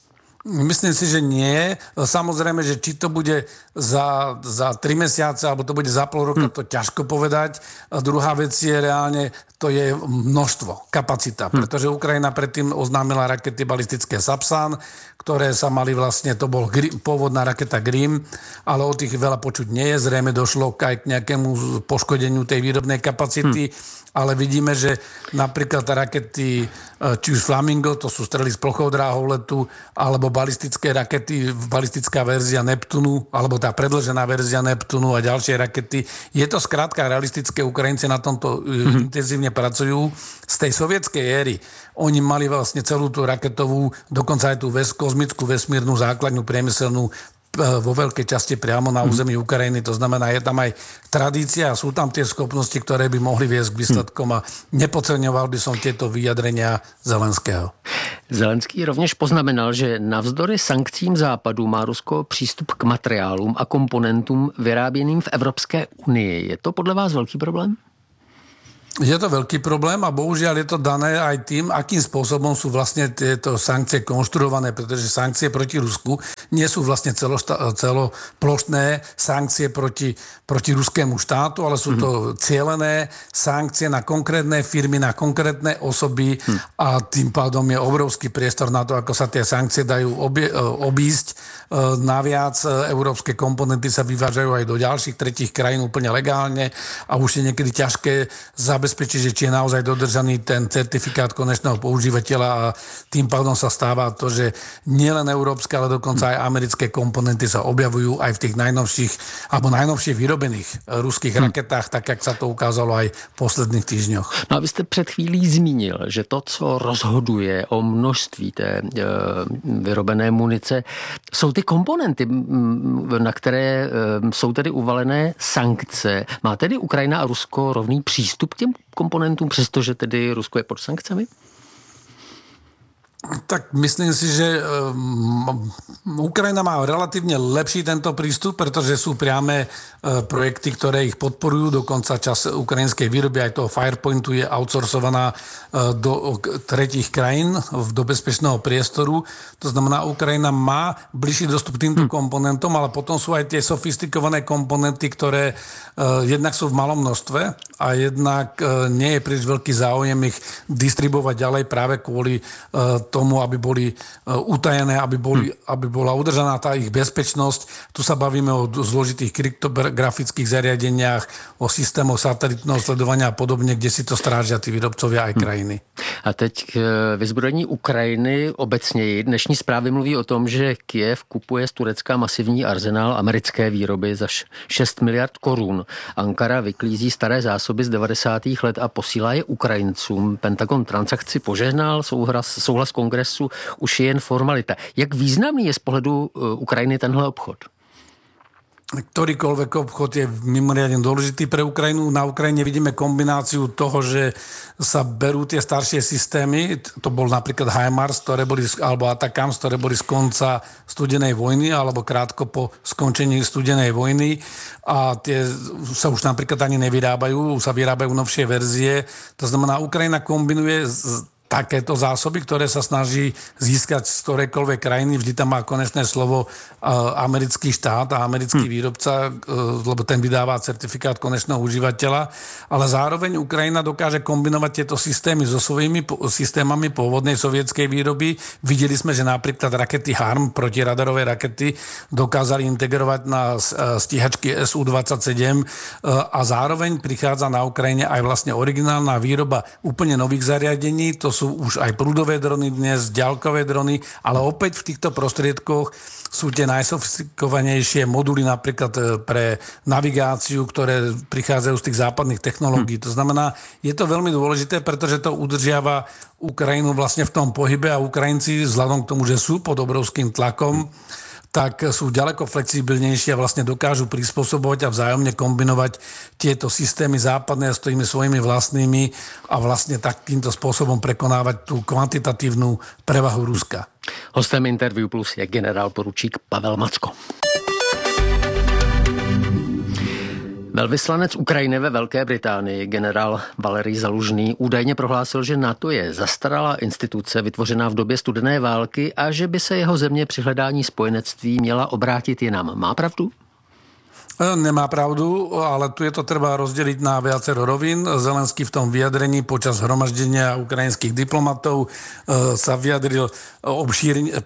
Myslím si, že nie. Samozrejme, že či to bude za 3 mesiace, alebo to bude za pol roka, to ťažko povedať. A druhá vec je reálne, to je množstvo, kapacita. Pretože Ukrajina predtým oznámila rakety balistické Sapsan, ktoré sa mali vlastne, to bol pôvodná raketa Grim, ale o tých veľa počuť nie je. Zrejme došlo aj k nejakému poškodeniu tej výrobnej kapacity. Ale vidíme, že napríklad rakety, či už Flamingo, to sú strely s plochou dráhou letu, alebo balistické rakety, balistická verzia Neptunu, alebo tá predĺžená verzia Neptunu a ďalšie rakety. Je to skrátka realistické, Ukrajinci na tomto intenzívne pracujú. Z tej sovietskej éry oni mali vlastne celú tú raketovú, dokonca aj tú kozmickú vesmírnu základňu priemyselnú vo veľkej časti priamo na území Ukrajiny. To znamená, je tam aj tradícia a sú tam tie schopnosti, ktoré by mohli viesť k výsledkom a nepodceňoval by som tieto vyjadrenia Zelenského. Zelenský rovněž poznamenal, že navzdory sankcím Západu má Rusko přístup k materiálům a komponentům vyráběným v Evropské unii. Je to podle vás velký problém? Je to veľký problém a bohužiaľ je to dané aj tým, akým spôsobom sú vlastne tieto sankcie konštruované, pretože sankcie proti Rusku nie sú vlastne celoplošné sankcie proti ruskému štátu, ale sú to cielené sankcie na konkrétne firmy, na konkrétne osoby a tým pádom je obrovský priestor na to, ako sa tie sankcie dajú obísť. Naviac európske komponenty sa vyvážajú aj do ďalších tretích krajín úplne legálne a už je niekedy ťažké zabezpečiť, že či je naozaj dodržaný ten certifikát konečného používateľa a tým pádom sa stáva to, že nielen európske, ale dokonca aj americké komponenty sa objavujú aj v tých najnovších alebo najnovšie vyrobených ruských raketách, tak jak sa to ukázalo aj v posledných týždňoch. No a vy jste před chvílí zmínil, že to, co rozhoduje o množství té vyrobené munice, jsou ty komponenty, na které jsou tedy uvalené sankce. Má tedy Ukrajina a Rusko rovný přístup k těm komponentům, přestože tedy Rusko je pod sankcemi? Tak myslím si, že Ukrajina má relatívne lepší tento prístup, pretože sú priame projekty, ktoré ich podporujú. Dokonca časť ukrajinskej výroby aj toho Firepointu je outsourcovaná do tretích krajín do bezpečného priestoru. To znamená, Ukrajina má bližší dostup k týmto komponentom, ale potom sú aj tie sofistikované komponenty, ktoré jednak sú v malom množstve a jednak nie je príliš veľký záujem ich distribuovať ďalej práve kvôli tomu, aby boli utajené, aby bola udržaná tá ich bezpečnosť. Tu sa bavíme o zložitých kryptografických zariadeniach, o systémoch satelitného sledovania a podobne, kde si to strážia tí výrobcovia aj krajiny. A teď k vyzbrojení Ukrajiny obecně. Dnešní zprávy mluví o tom, že Kyjev kupuje z Turecka masivní arzenál americké výroby za 6 miliard korun. Ankara vyklízí staré zásoby z 90. let a posílá je Ukrajincům. Pentagon transakci požehnal, souhlas kongresu už je jen formalita. Jak významný je z pohledu Ukrajiny tenhle obchod? Ktorýkoľvek obchod je mimoriadne dôležitý pre Ukrajinu. Na Ukrajine vidíme kombináciu toho, že sa berú tie staršie systémy. To bol napríklad HIMARS, alebo ATACMS, ktoré boli z konca studenej vojny alebo krátko po skončení studenej vojny. A tie sa už napríklad ani nevyrábajú, sa vyrábajú novšie verzie. To znamená, Ukrajina kombinuje takéto zásoby, ktoré sa snaží získať z ktorejkoľvek krajiny. Vždy tam má konečné slovo americký štát a americký výrobca, lebo ten vydáva certifikát konečného užívateľa. Ale zároveň Ukrajina dokáže kombinovať tieto systémy so svojimi systémami pôvodnej sovietskej výroby. Videli sme, že napríklad rakety HARM, protiradarové rakety, dokázali integrovať na stíhačky Su-27 a zároveň prichádza na Ukrajine aj vlastne originálna výroba úplne nových zariadení. To sú už aj prúdové drony dnes, ďalkové drony, ale opäť v týchto prostriedkoch sú tie najsofistikovanejšie moduly napríklad pre navigáciu, ktoré prichádzajú z tých západných technológií. To znamená, je to veľmi dôležité, pretože to udržiava Ukrajinu vlastne v tom pohybe a Ukrajinci vzhľadom k tomu, že sú pod obrovským tlakom, tak sú ďaleko flexibilnejší a vlastne dokážu prispôsobovať a vzájomne kombinovať tieto systémy západné s tými svojimi vlastnými a vlastne takýmto spôsobom prekonávať tú kvantitatívnu prevahu Ruska. Hostem Interview Plus je generál poručík Pavel Macko. Velvyslanec Ukrajiny ve Velké Británii, generál Valerij Zalužný, údajně prohlásil, že NATO je zastaralá instituce vytvořená v době studené války a že by se jeho země při hledání spojenectví měla obrátit jinam. Má pravdu? Nemá pravdu, ale tu je to treba rozdeliť na viacero rovín. Zelenský v tom vyjadrení počas hromaždenia ukrajinských diplomatov sa vyjadril obšírne,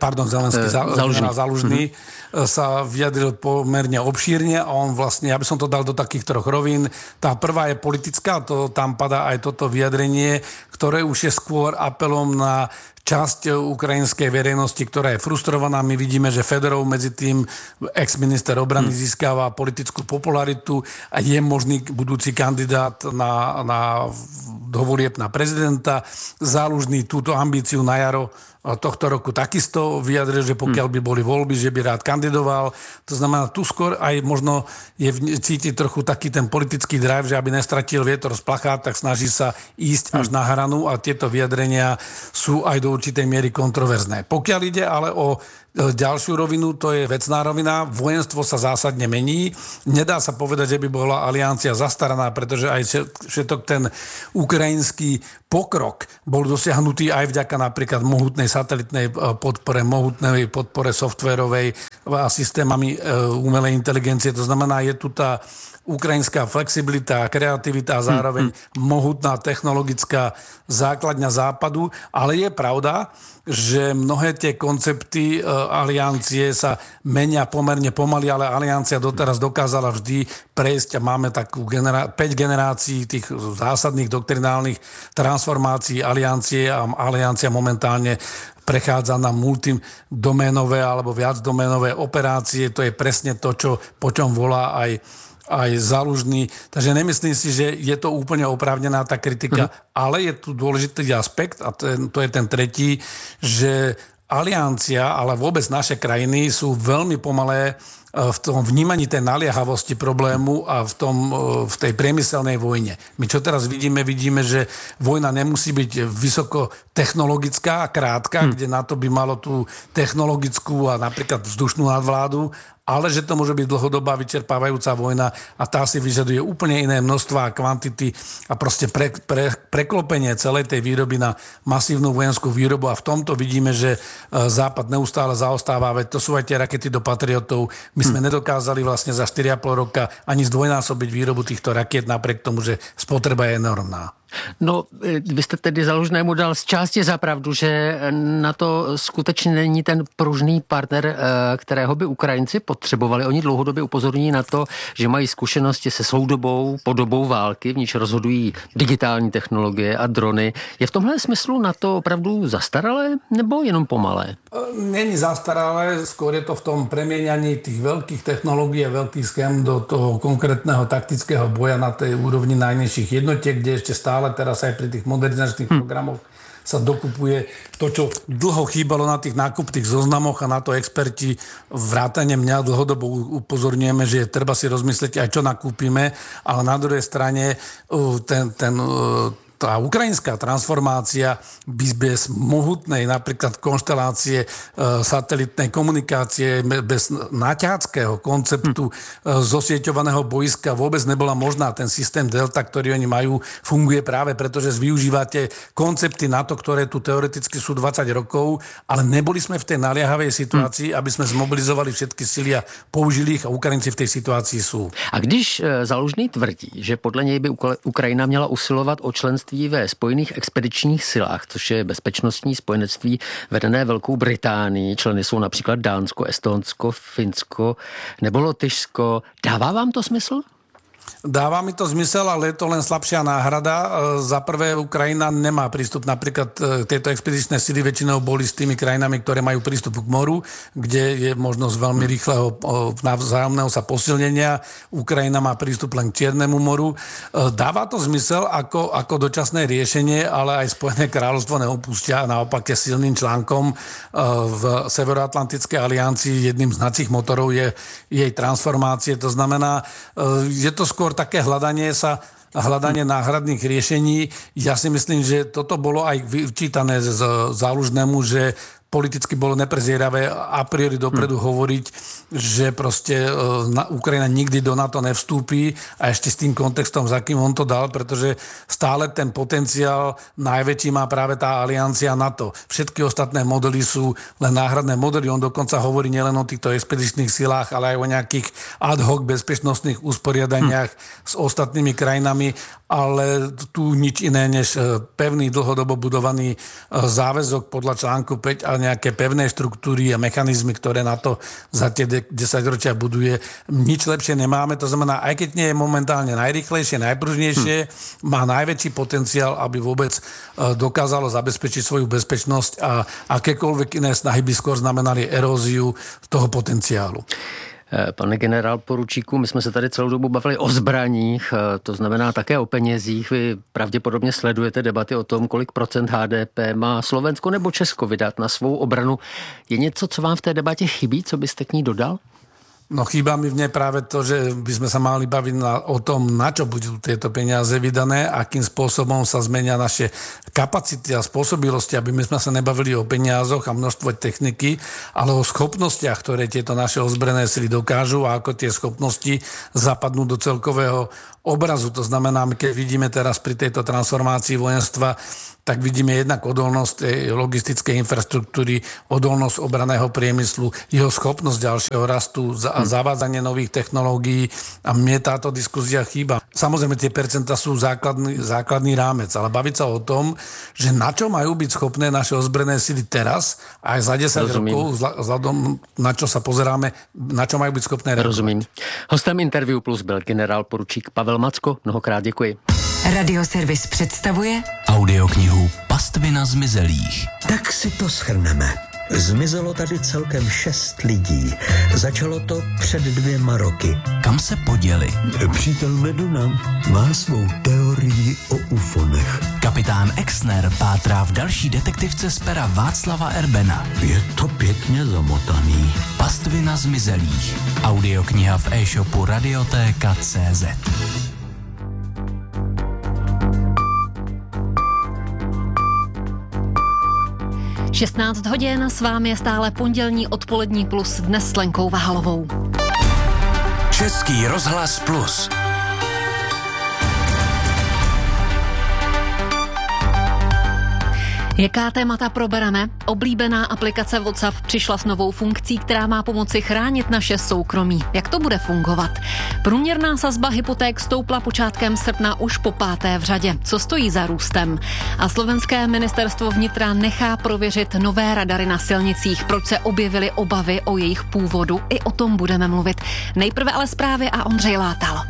Zalužný sa vyjadril pomerne obšírne a on vlastne, ja by som to dal do takých troch rovín. Tá prvá je politická, tam padá aj toto vyjadrenie, ktoré už je skôr apelom na časť ukrajinskej verejnosti, ktorá je frustrovaná. My vidíme, že Fedorov medzi tým ex-minister obrany získava politickú popularitu a je možný budúci kandidát na dovolieb na prezidenta. Zalužný túto ambíciu na jaro tohto roku takisto vyjadril, že pokiaľ by boli voľby, že by rád kandidoval. To znamená, tu skôr aj možno cítiť trochu taký ten politický drive, že aby nestratil vietor z plachát, tak snaží sa ísť až na hranu a tieto vyjadrenia sú aj do určitej miery kontroverzné. Pokiaľ ide ale o ďalšiu rovinu, to je vecná rovina. Vojenstvo sa zásadne mení. Nedá sa povedať, že by bola aliancia zastaraná, pretože aj všetok ten ukrajinský pokrok bol dosiahnutý aj vďaka napríklad mohutnej satelitnej podpore, mohutnej podpore softvérovej a systémami umelej inteligencie. To znamená, je tu tá ukrajinská flexibilita a kreativita a zároveň mohutná technologická základňa západu. Ale je pravda, že mnohé tie koncepty aliancie sa menia pomerne pomaly, ale aliancia doteraz dokázala vždy prejsť a máme takú 5 generácií tých zásadných doktrinálnych transformácií aliancie a aliancia momentálne prechádza na multidoménové alebo viacdoménové operácie. To je presne to, po čom volá aj Zalužný. Takže nemyslím si, že je to úplne oprávnená tá kritika, ale je tu dôležitý aspekt a to je ten tretí, že aliancia, ale vôbec naše krajiny sú veľmi pomalé v tom vnímaní tej naliehavosti problému a v tej priemyselnej vojne. My čo teraz vidíme, že vojna nemusí byť vysoko technologická a krátka, kde na to by malo tú technologickú a napríklad vzdušnú nadvládu, ale že to môže byť dlhodobá vyčerpávajúca vojna a tá si vyžaduje úplne iné množstva a kvantity a proste preklopenie celej tej výroby na masívnu vojenskú výrobu a v tomto vidíme, že Západ neustále zaostáva, veď to sú aj tie rakety do Patriotov. My sme nedokázali vlastne za 4,5 roka ani zdvojnásobiť výrobu týchto rakiet napriek tomu, že spotreba je enormná. No, vy jste tedy Zalužnému dal z části za pravdu, že na to skutečně není ten pružný partner, kterého by Ukrajinci potřebovali. Oni dlouhodobě upozorní na to, že mají zkušenosti se soudobou podobou války, v níž rozhodují digitální technologie a drony. Je v tomhle smyslu na to opravdu zastaralé nebo jenom pomalé? Není zastaralé, skôr je to v tom premieňaní tých veľkých technológií a veľkých schém do toho konkrétneho taktického boja na tej úrovni najnižších jednotiek, kde ešte stále teraz aj pri tých modernizačných programoch sa dokupuje to, čo dlho chýbalo na tých nákupných zoznamoch a na to experti vrátane mňa dlhodobo upozorňujeme, že treba si rozmyslieť aj čo nakúpime, ale na druhej strane tá ukrajinská transformácia bez mohutnej napríklad konštelácie satelitnej komunikácie, bez naťáckého konceptu zosieťovaného boiska vôbec nebola možná. Ten systém Delta, ktorý oni majú, funguje práve preto, že využívate koncepty NATO, ktoré tu teoreticky sú 20 rokov, ale neboli sme v tej naliehavej situácii, aby sme zmobilizovali všetky sily a použili ich a Ukrajinci v tej situácii sú. A když Zalužný tvrdí, že podle něj by Ukrajina měla usilovat o členství ve Spojených expedičních silách, což je bezpečnostní spojenectví vedené Velkou Británii. Členy jsou například Dánsko, Estonsko, Finsko nebo Lotyšsko. Dává vám to smysl? Dáva mi to zmysel, ale je to len slabšia náhrada. Za prvé, Ukrajina nemá prístup. Napríklad tieto expedičné sily väčšinou boli s tými krajinami, ktoré majú prístup k moru, kde je možnosť veľmi rýchleho vzájomného sa posilnenia. Ukrajina má prístup len k Čiernemu moru. Dáva to zmysel ako dočasné riešenie, ale aj Spojené kráľovstvo neopúšťa. Naopak je silným článkom v Severoatlantickej aliancii. Jedným z hnacích motorov je jej transformácie. To znamená, je to skôr také hľadanie náhradných riešení. Ja si myslím, že toto bolo aj vyčítané Zalužnému, že politicky bolo neprezieravé a priori dopredu hovoriť že proste Ukrajina nikdy do NATO nevstúpi a ešte s tým kontextom, za kým on to dal, pretože stále ten potenciál najväčší má práve tá aliancia NATO. Všetky ostatné modely sú len náhradné modely. On dokonca hovorí nielen o týchto expedičných silách, ale aj o nejakých ad hoc bezpečnostných usporiadaniach s ostatnými krajinami, ale tu nič iné než pevný, dlhodobo budovaný záväzok podľa článku 5 a nejaké pevné štruktúry a mechanizmy, ktoré na to za tie 10 ročia buduje. Nič lepšie nemáme, to znamená, aj keď nie je momentálne najrýchlejšie, najpružnejšie, má najväčší potenciál, aby vôbec dokázalo zabezpečiť svoju bezpečnosť a akékoľvek iné snahy by skôr znamenali eróziu toho potenciálu. Pane generál poručíku, my jsme se tady celou dobu bavili o zbraních, to znamená také o penězích. Vy pravděpodobně sledujete debaty o tom, kolik procent HDP má Slovensko nebo Česko vydat na svou obranu. Je něco, co vám v té debatě chybí, co byste k ní dodal? No chýba mi v nej práve to, že by sme sa mali baviť o tom, na čo budú tieto peniaze vydané, akým spôsobom sa zmenia naše kapacity a spôsobilosti, aby my sme sa nebavili o peniazoch a množstvo techniky, ale o schopnostiach, ktoré tieto naše ozbrojené sily dokážu a ako tie schopnosti zapadnú do celkového obrazu. To znamená, keď vidíme teraz pri tejto transformácii vojenstva, tak vidíme jednak odolnosť logistickej infraštruktúry, odolnosť obranného priemyslu, jeho schopnosť ďalšieho rastu a zavádzanie nových technológií a mne táto diskusia chýba. Samozrejme, tie percentá sú základný rámec, ale baviť sa o tom, že na čo majú byť schopné naše ozbrojené sily teraz, aj za 10 rokov, vzhľadom na čo sa pozeráme, na čo majú byť schopné reagovať. Rozumím. Hostem Interview Plus byl generál poručík Pavel Macko. Mnohokrát děkuji. Radioservis představuje audioknihu Pastvina zmizelých. Tak si to shrneme. Zmizelo tady celkem 6 lidí. Začalo to před 2 roky. Kam se poděli? Přítel Meduna má svou teorii o ufonech. Kapitán Exner pátrá v další detektivce z pera Václava Erbena. Je to pěkně zamotaný. Pastvina zmizelých. Audiokniha v e-shopu Radiotéka.cz. 16 hodin, s vámi je stále pondělní odpolední plus dnes s Lenkou Vahalovou. Český rozhlas Plus. Jaká témata probereme? Oblíbená aplikace WhatsApp přišla s novou funkcí, která má pomoci chránit naše soukromí. Jak to bude fungovat? Průměrná sazba hypoték stoupla počátkem srpna už po 5. v řadě. Co stojí za růstem? A slovenské ministerstvo vnitra nechá prověřit nové radary na silnicích. Proč se objevily obavy o jejich původu? I o tom budeme mluvit. Nejprve ale zprávy a Ondřej Látal.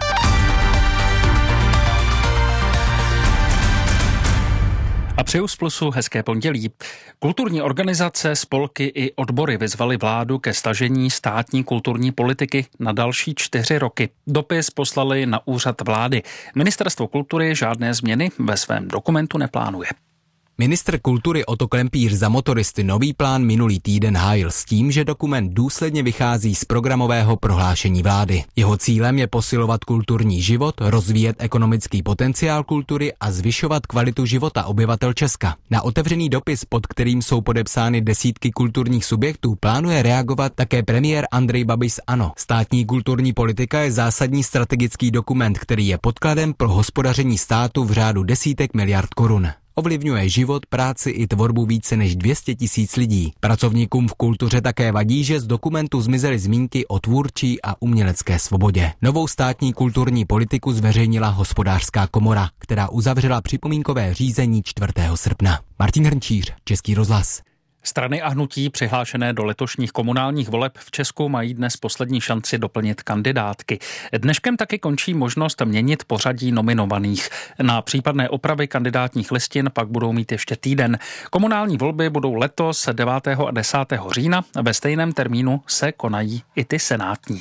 A přeju z Plusu hezké pondělí. Kulturní organizace, spolky i odbory vyzvaly vládu ke stažení státní kulturní politiky na další 4 roky. Dopis poslali na úřad vlády. Ministerstvo kultury žádné změny ve svém dokumentu neplánuje. Ministr kultury Otto Klempíř za motoristy nový plán minulý týden hájil s tím, že dokument důsledně vychází z programového prohlášení vlády. Jeho cílem je posilovat kulturní život, rozvíjet ekonomický potenciál kultury a zvyšovat kvalitu života obyvatel Česka. Na otevřený dopis, pod kterým jsou podepsány desítky kulturních subjektů, plánuje reagovat také premiér Andrej Babiš z ANO. Státní kulturní politika je zásadní strategický dokument, který je podkladem pro hospodaření státu v řádu desítek miliard korun. Ovlivňuje život, práci i tvorbu více než 200 000 lidí. Pracovníkům v kultuře také vadí, že z dokumentu zmizely zmínky o tvůrčí a umělecké svobodě. Novou státní kulturní politiku zveřejnila Hospodářská komora, která uzavřela připomínkové řízení 4. srpna. Martin Hrnčíř, Český rozhlas. Strany a hnutí přihlášené do letošních komunálních voleb v Česku mají dnes poslední šanci doplnit kandidátky. Dneškem taky končí možnost měnit pořadí nominovaných. Na případné opravy kandidátních listin pak budou mít ještě týden. Komunální volby budou letos 9. a 10. října. Ve stejném termínu se konají i ty senátní.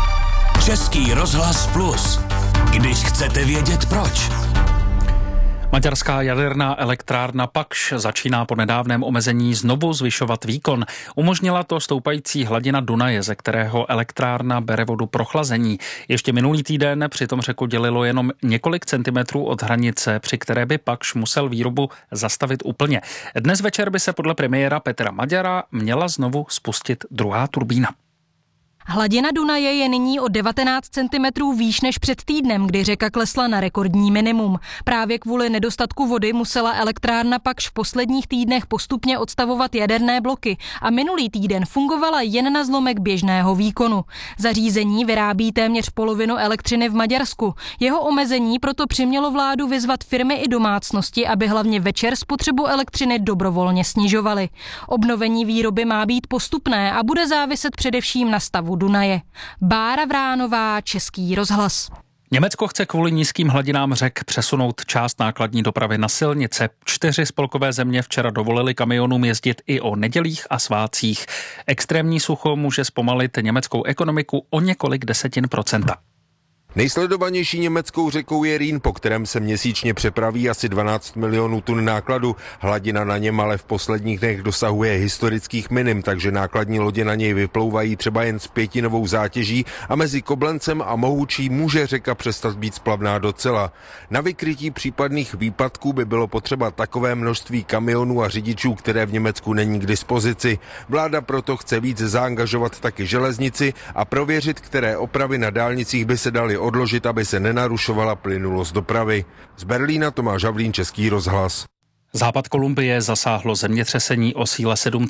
Český rozhlas Plus. Když chcete vědět proč. Maďarská jaderná elektrárna Pakš začíná po nedávném omezení znovu zvyšovat výkon. Umožnila to stoupající hladina Dunaje, ze kterého elektrárna bere vodu pro chlazení. Ještě minulý týden přitom řeku dělilo jenom několik centimetrů od hranice, při které by Pakš musel výrobu zastavit úplně. Dnes večer by se podle premiéra Petra Maďara měla znovu spustit druhá turbína. Hladina Dunaje je nyní o 19 cm výš než před týdnem, kdy řeka klesla na rekordní minimum. Právě kvůli nedostatku vody musela elektrárna Pakš v posledních týdnech postupně odstavovat jaderné bloky a minulý týden fungovala jen na zlomek běžného výkonu. Zařízení vyrábí téměř polovinu elektřiny v Maďarsku. Jeho omezení proto přimělo vládu vyzvat firmy i domácnosti, aby hlavně večer spotřebu elektřiny dobrovolně snižovaly. Obnovení výroby má být postupné a bude záviset především na stavu Dunaje. Bára Vránová, Český rozhlas. Německo chce kvůli nízkým hladinám řek přesunout část nákladní dopravy na silnice. 4 spolkové země včera dovolily kamionům jezdit i o nedělích a svátcích. Extrémní sucho může zpomalit německou ekonomiku o několik desetin procenta. Nejsledovanější německou řekou je Rýn, po kterém se měsíčně přepraví asi 12 milionů tun nákladu. Hladina na něm ale v posledních dnech dosahuje historických minim, takže nákladní lodě na něj vyplouvají třeba jen s 5novou zátěží a mezi Koblencem a Mohučí může řeka přestat být splavná docela. Na vykrytí případných výpadků by bylo potřeba takové množství kamionů a řidičů, které v Německu není k dispozici. Vláda proto chce víc zaangažovat taky železnici a prověřit, které opravy na dálnicích by se daly odložit, aby se nenarušovala plynulost dopravy. Z Berlína Tomáš Havlín, Český rozhlas. Západ Kolumbie zasáhlo zemětřesení o síle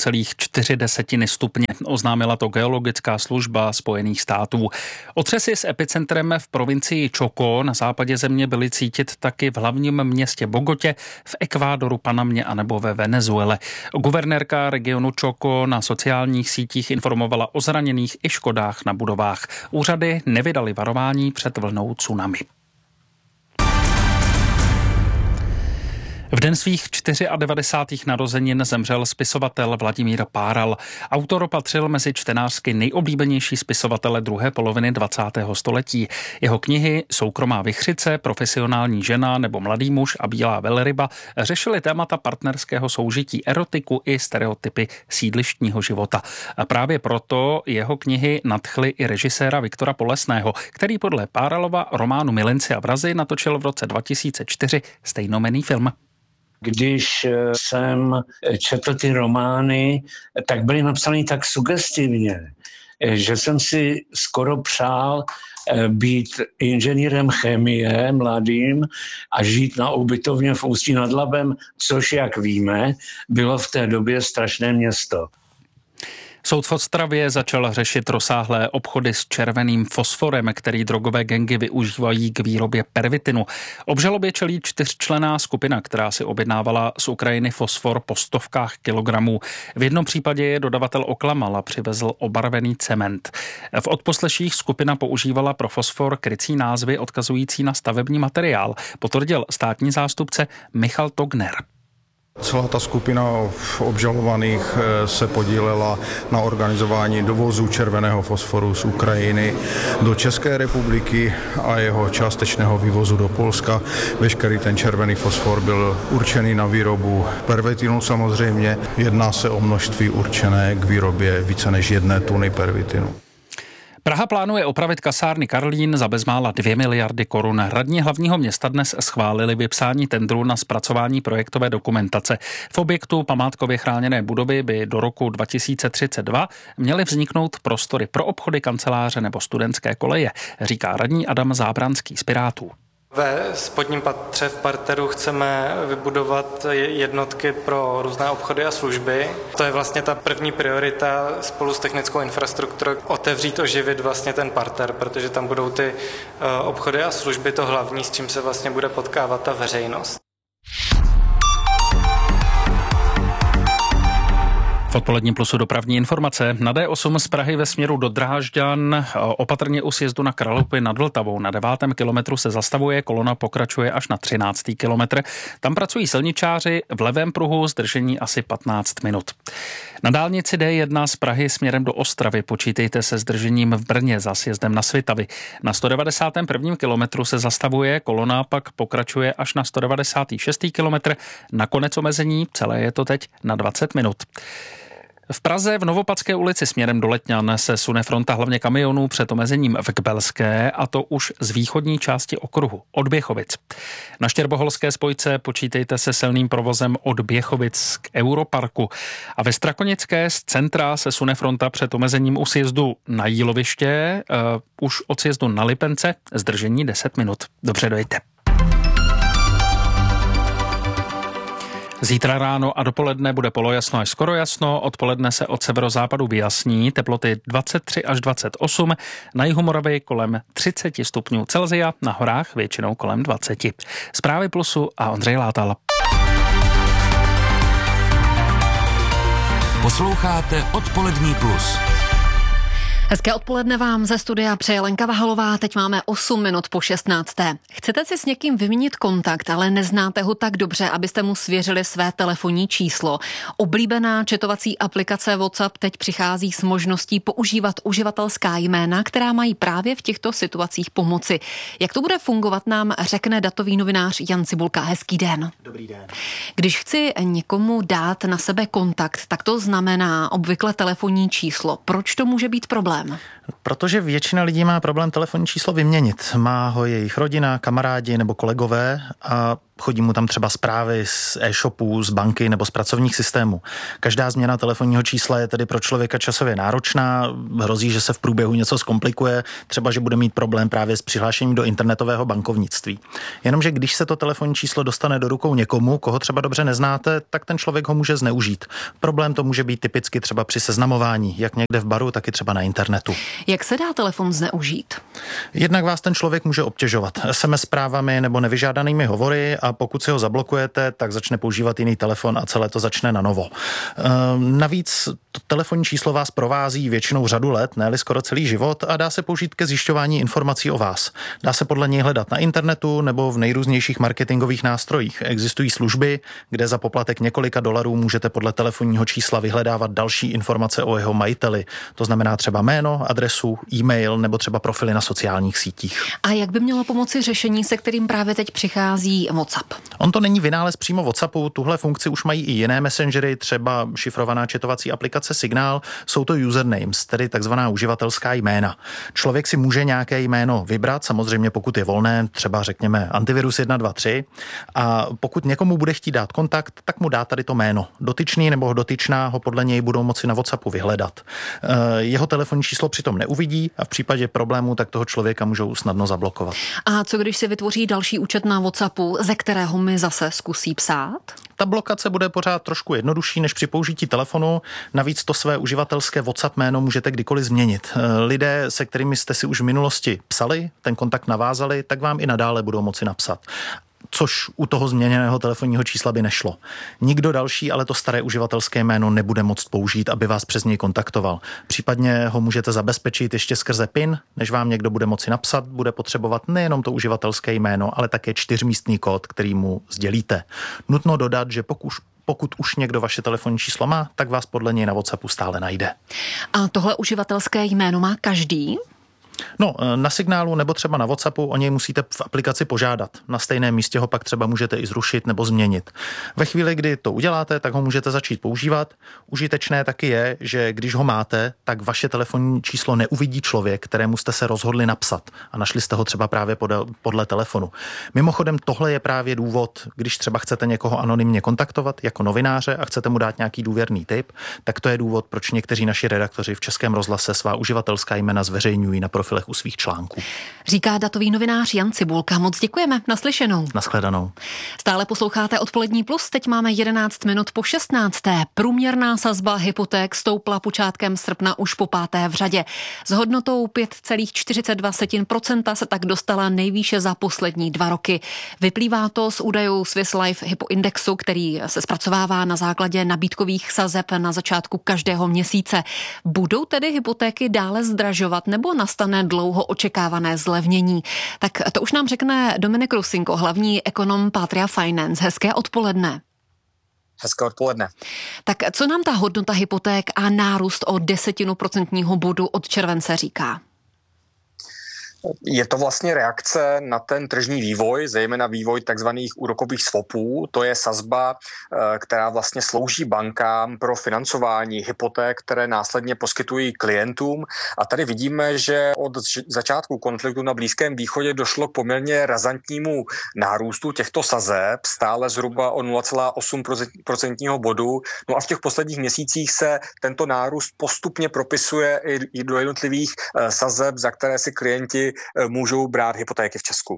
7,4 stupně. Oznámila to geologická služba Spojených států. Otřesy s epicentrem v provincii Chocó na západě země byly cítit taky v hlavním městě Bogotě, v Ekvádoru, Panamě anebo ve Venezuele. Guvernérka regionu Chocó na sociálních sítích informovala o zraněných i škodách na budovách. Úřady nevydaly varování před vlnou tsunami. V den svých 94. narozenin zemřel spisovatel Vladimír Páral. Autor patřil mezi čtenářsky nejoblíbenější spisovatele druhé poloviny 20. století. Jeho knihy Soukromá vichřice, Profesionální žena nebo Mladý muž a Bílá velryba řešily témata partnerského soužití, erotiku i stereotypy sídlištního života. A právě proto jeho knihy nadchly i režiséra Viktora Polesného, který podle Páralova románu Milenci a vrazi natočil v roce 2004 stejnojmenný film. Když jsem četl ty romány, tak byly napsané tak sugestivně, že jsem si skoro přál být inženýrem chemie mladým a žít na ubytovně v Ústí nad Labem, což, jak víme, bylo v té době strašné město. Soud v Ostravě začal řešit rozsáhlé obchody s červeným fosforem, který drogové gangy využívají k výrobě pervitinu. Obžalobě čelí 4členná skupina, která si objednávala z Ukrajiny fosfor po stovkách kilogramů. V jednom případě je dodavatel oklamal a přivezl obarvený cement. V odposleších skupina používala pro fosfor krycí názvy odkazující na stavební materiál, potvrdil státní zástupce Michal Togner. Celá ta skupina obžalovaných se podílela na organizování dovozu červeného fosforu z Ukrajiny do České republiky a jeho částečného vývozu do Polska. Veškerý ten červený fosfor byl určený na výrobu pervitinu samozřejmě. Jedná se o množství určené k výrobě více než 1 tuny pervitinu. Praha plánuje opravit kasárny Karlín za bezmála 2 miliardy korun. Radní hlavního města dnes schválili vypsání tendru na zpracování projektové dokumentace. V objektu památkově chráněné budovy by do roku 2032 měly vzniknout prostory pro obchody, kanceláře nebo studentské koleje, říká radní Adam Zábranský z Pirátů. Ve spodním patře v parteru chceme vybudovat jednotky pro různé obchody a služby. To je vlastně ta první priorita spolu s technickou infrastrukturou, otevřít, oživit vlastně ten parter, protože tam budou ty obchody a služby to hlavní, s čím se vlastně bude potkávat ta veřejnost. V odpoledním plusu dopravní informace. Na D8 z Prahy ve směru do Drážďan, opatrně u sjezdu na Kralupy nad Vltavou. Na 9. kilometru se zastavuje, kolona pokračuje až na 13. kilometr. Tam pracují silničáři, v levém pruhu zdržení asi 15 minut. Na dálnici D1 z Prahy směrem do Ostravy počítejte se zdržením v Brně za sjezdem na Svitavy. Na 191. kilometru se zastavuje, kolona pak pokračuje až na 196. kilometr. Nakonec omezení, celé je to teď na 20 minut. V Praze v Novopadské ulici směrem do Letňan se sune fronta hlavně kamionů před omezením v Kbelské, a to už z východní části okruhu od Běchovic. Na Štěrboholské spojce počítejte se silným provozem od Běchovic k Europarku. A ve Strakonické z centra se sune fronta před omezením u sjezdu na Jíloviště, už od sjezdu na Lipence, zdržení 10 minut. Dobře, dojďte. Zítra ráno a dopoledne bude polojasno až skoro jasno, odpoledne se od severozápadu vyjasní, teploty 23 až 28, na jihu Moravy kolem 30 stupňů Celsia, na horách většinou kolem 20. Zprávy Plusu a Ondřej Látal. Posloucháte Odpolední plus. Hezké odpoledne vám ze studia přeje Lenka Vahalová, teď máme 8 minut po 16. Chcete si s někým vyměnit kontakt, ale neznáte ho tak dobře, abyste mu svěřili své telefonní číslo. Oblíbená četovací aplikace WhatsApp teď přichází s možností používat uživatelská jména, která mají právě v těchto situacích pomoci. Jak to bude fungovat, nám řekne datový novinář Jan Cibulka. Hezký den. Dobrý den. Když chci někomu dát na sebe kontakt, tak to znamená obvykle telefonní číslo. Proč to může být problém? Protože většina lidí má problém telefonní číslo vyměnit. Má ho jejich rodina, kamarádi nebo kolegové a chodí mu tam třeba zprávy z e-shopů, z banky nebo z pracovních systémů. Každá změna telefonního čísla je tedy pro člověka časově náročná, hrozí, že se v průběhu něco zkomplikuje, třeba že bude mít problém právě s přihlášením do internetového bankovnictví. Jenomže když se to telefonní číslo dostane do rukou někomu, koho třeba dobře neznáte, tak ten člověk ho může zneužít. Problém to může být typicky třeba při seznamování, jak někde v baru, tak i třeba na internetu. Jak se dá telefon zneužít? Jednak vás ten člověk může obtěžovat SMS zprávami nebo nevyžádanými hovory, a pokud si ho zablokujete, tak začne používat jiný telefon a celé to začne na novo. Navíc to telefonní číslo vás provází většinou řadu let, ne-li skoro celý život, a dá se použít ke zjišťování informací o vás. Dá se podle něj hledat na internetu nebo v nejrůznějších marketingových nástrojích. Existují služby, kde za poplatek několika dolarů můžete podle telefonního čísla vyhledávat další informace o jeho majiteli. To znamená třeba jméno, adresu, e-mail nebo třeba profily na sociálních sítích. A jak by mělo pomoci řešení, se kterým právě teď přichází WhatsApp? On to není vynález přímo WhatsAppu, tuhle funkci už mají i jiné messengery, třeba šifrovaná četovací aplikace Signál, jsou to usernames, tedy takzvaná uživatelská jména. Člověk si může nějaké jméno vybrat, samozřejmě pokud je volné, třeba řekněme antivirus 123, a pokud někomu bude chtít dát kontakt, tak mu dá tady to jméno. Dotyčný nebo dotyčná ho podle něj budou moci na WhatsAppu vyhledat. Jeho telefonní číslo přitom neuvidí a v případě problému tak toho člověka můžou snadno zablokovat. A co když si vytvoří další účet na WhatsAppu, ze kterého mi zase zkusí psát? Ta blokace bude pořád trošku jednodušší než při použití telefonu. Navíc to své uživatelské WhatsApp jméno můžete kdykoliv změnit. Lidé, se kterými jste si už v minulosti psali, ten kontakt navázali, tak vám i nadále budou moci napsat. Což u toho změněného telefonního čísla by nešlo. Nikdo další ale to staré uživatelské jméno nebude moct použít, aby vás přes něj kontaktoval. Případně ho můžete zabezpečit ještě skrze PIN, než vám někdo bude moci napsat, bude potřebovat nejenom to uživatelské jméno, ale také 4místný kód, který mu sdělíte. Nutno dodat, že pokud už někdo vaše telefonní číslo má, tak vás podle něj na WhatsAppu stále najde. A tohle uživatelské jméno má každý? No, na Signálu nebo třeba na WhatsAppu o něj musíte v aplikaci požádat. Na stejném místě ho pak třeba můžete i zrušit nebo změnit. Ve chvíli, kdy to uděláte, tak ho můžete začít používat. Užitečné taky je, že když ho máte, tak vaše telefonní číslo neuvidí člověk, kterému jste se rozhodli napsat a našli jste ho třeba právě podle telefonu. Mimochodem, tohle je právě důvod, když třeba chcete někoho anonymně kontaktovat jako novináře a chcete mu dát nějaký důvěrný tip, tak to je důvod, proč někteří naši redaktoři v Českém rozhlase svá uživatelská jména zveřejňují na profilu profilech u svých článků. Říká datový novinář Jan Cibulka. Moc děkujeme. Naslyšenou. Nashledanou. Stále posloucháte Odpolední plus. Teď máme 11 minut po 16. Průměrná sazba hypoték stoupla počátkem srpna už po 5. v řadě. S hodnotou 5,42% se tak dostala nejvýše za poslední 2 roky. Vyplývá to z údajů Swiss Life Hypo Indexu, který se zpracovává na základě nabídkových sazeb na začátku každého měsíce. Budou tedy hypotéky dále zdražovat nebo nastane dlouho očekávané zlevnění? Tak to už nám řekne Dominik Rusinko, hlavní ekonom Patria Finance. Hezké odpoledne. Hezké odpoledne. Tak co nám ta hodnota hypoték a nárůst o 10% bodu od července říká? Je to vlastně reakce na ten tržní vývoj, zejména vývoj takzvaných úrokových swapů. To je sazba, která vlastně slouží bankám pro financování hypoték, které následně poskytují klientům. A tady vidíme, že od začátku konfliktu na Blízkém východě došlo k poměrně razantnímu nárůstu těchto sazeb, stále zhruba o 0,8% bodu. No a v těch posledních měsících se tento nárůst postupně propisuje i do jednotlivých sazeb, za které si klienti můžou brát hypotéky v Česku.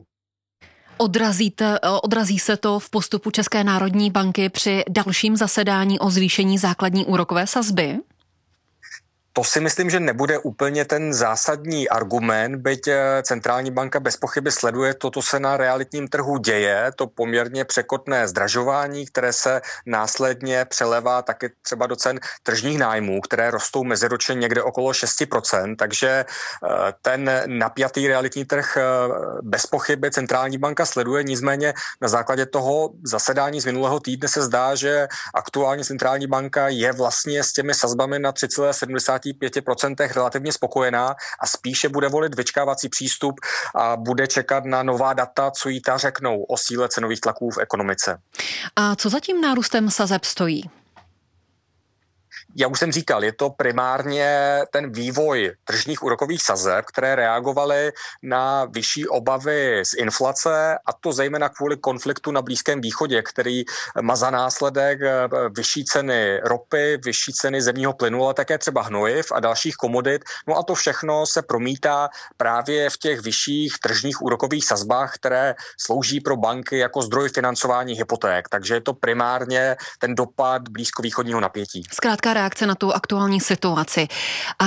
Odrazí se to v postupu České národní banky při dalším zasedání o zvýšení základní úrokové sazby? To si myslím, že nebude úplně ten zásadní argument, byť centrální banka bez pochyby sleduje to, co se na realitním trhu děje, to poměrně překotné zdražování, které se následně přelevá taky třeba do cen tržních nájmů, které rostou meziročně někde okolo 6%, takže ten napjatý realitní trh bez pochyby centrální banka sleduje, nicméně na základě toho zasedání z minulého týdne se zdá, že aktuálně centrální banka je vlastně s těmi sazbami na 3,75% relativně spokojená a spíše bude volit vyčkávací přístup a bude čekat na nová data, co jí ta řeknou o síle cenových tlaků v ekonomice. A co za tím nárůstem sazeb stojí? Já už jsem říkal, je to primárně ten vývoj tržních úrokových sazeb, které reagovaly na vyšší obavy z inflace, a to zejména kvůli konfliktu na Blízkém východě, který má za následek vyšší ceny ropy, vyšší ceny zemního plynu, ale také třeba hnojiv a dalších komodit. No a to všechno se promítá právě v těch vyšších tržních úrokových sazbách, které slouží pro banky jako zdroj financování hypoték. Takže je to primárně ten dopad blízkovýchodního napětí. Zkrátka reakce na tu aktuální situaci. A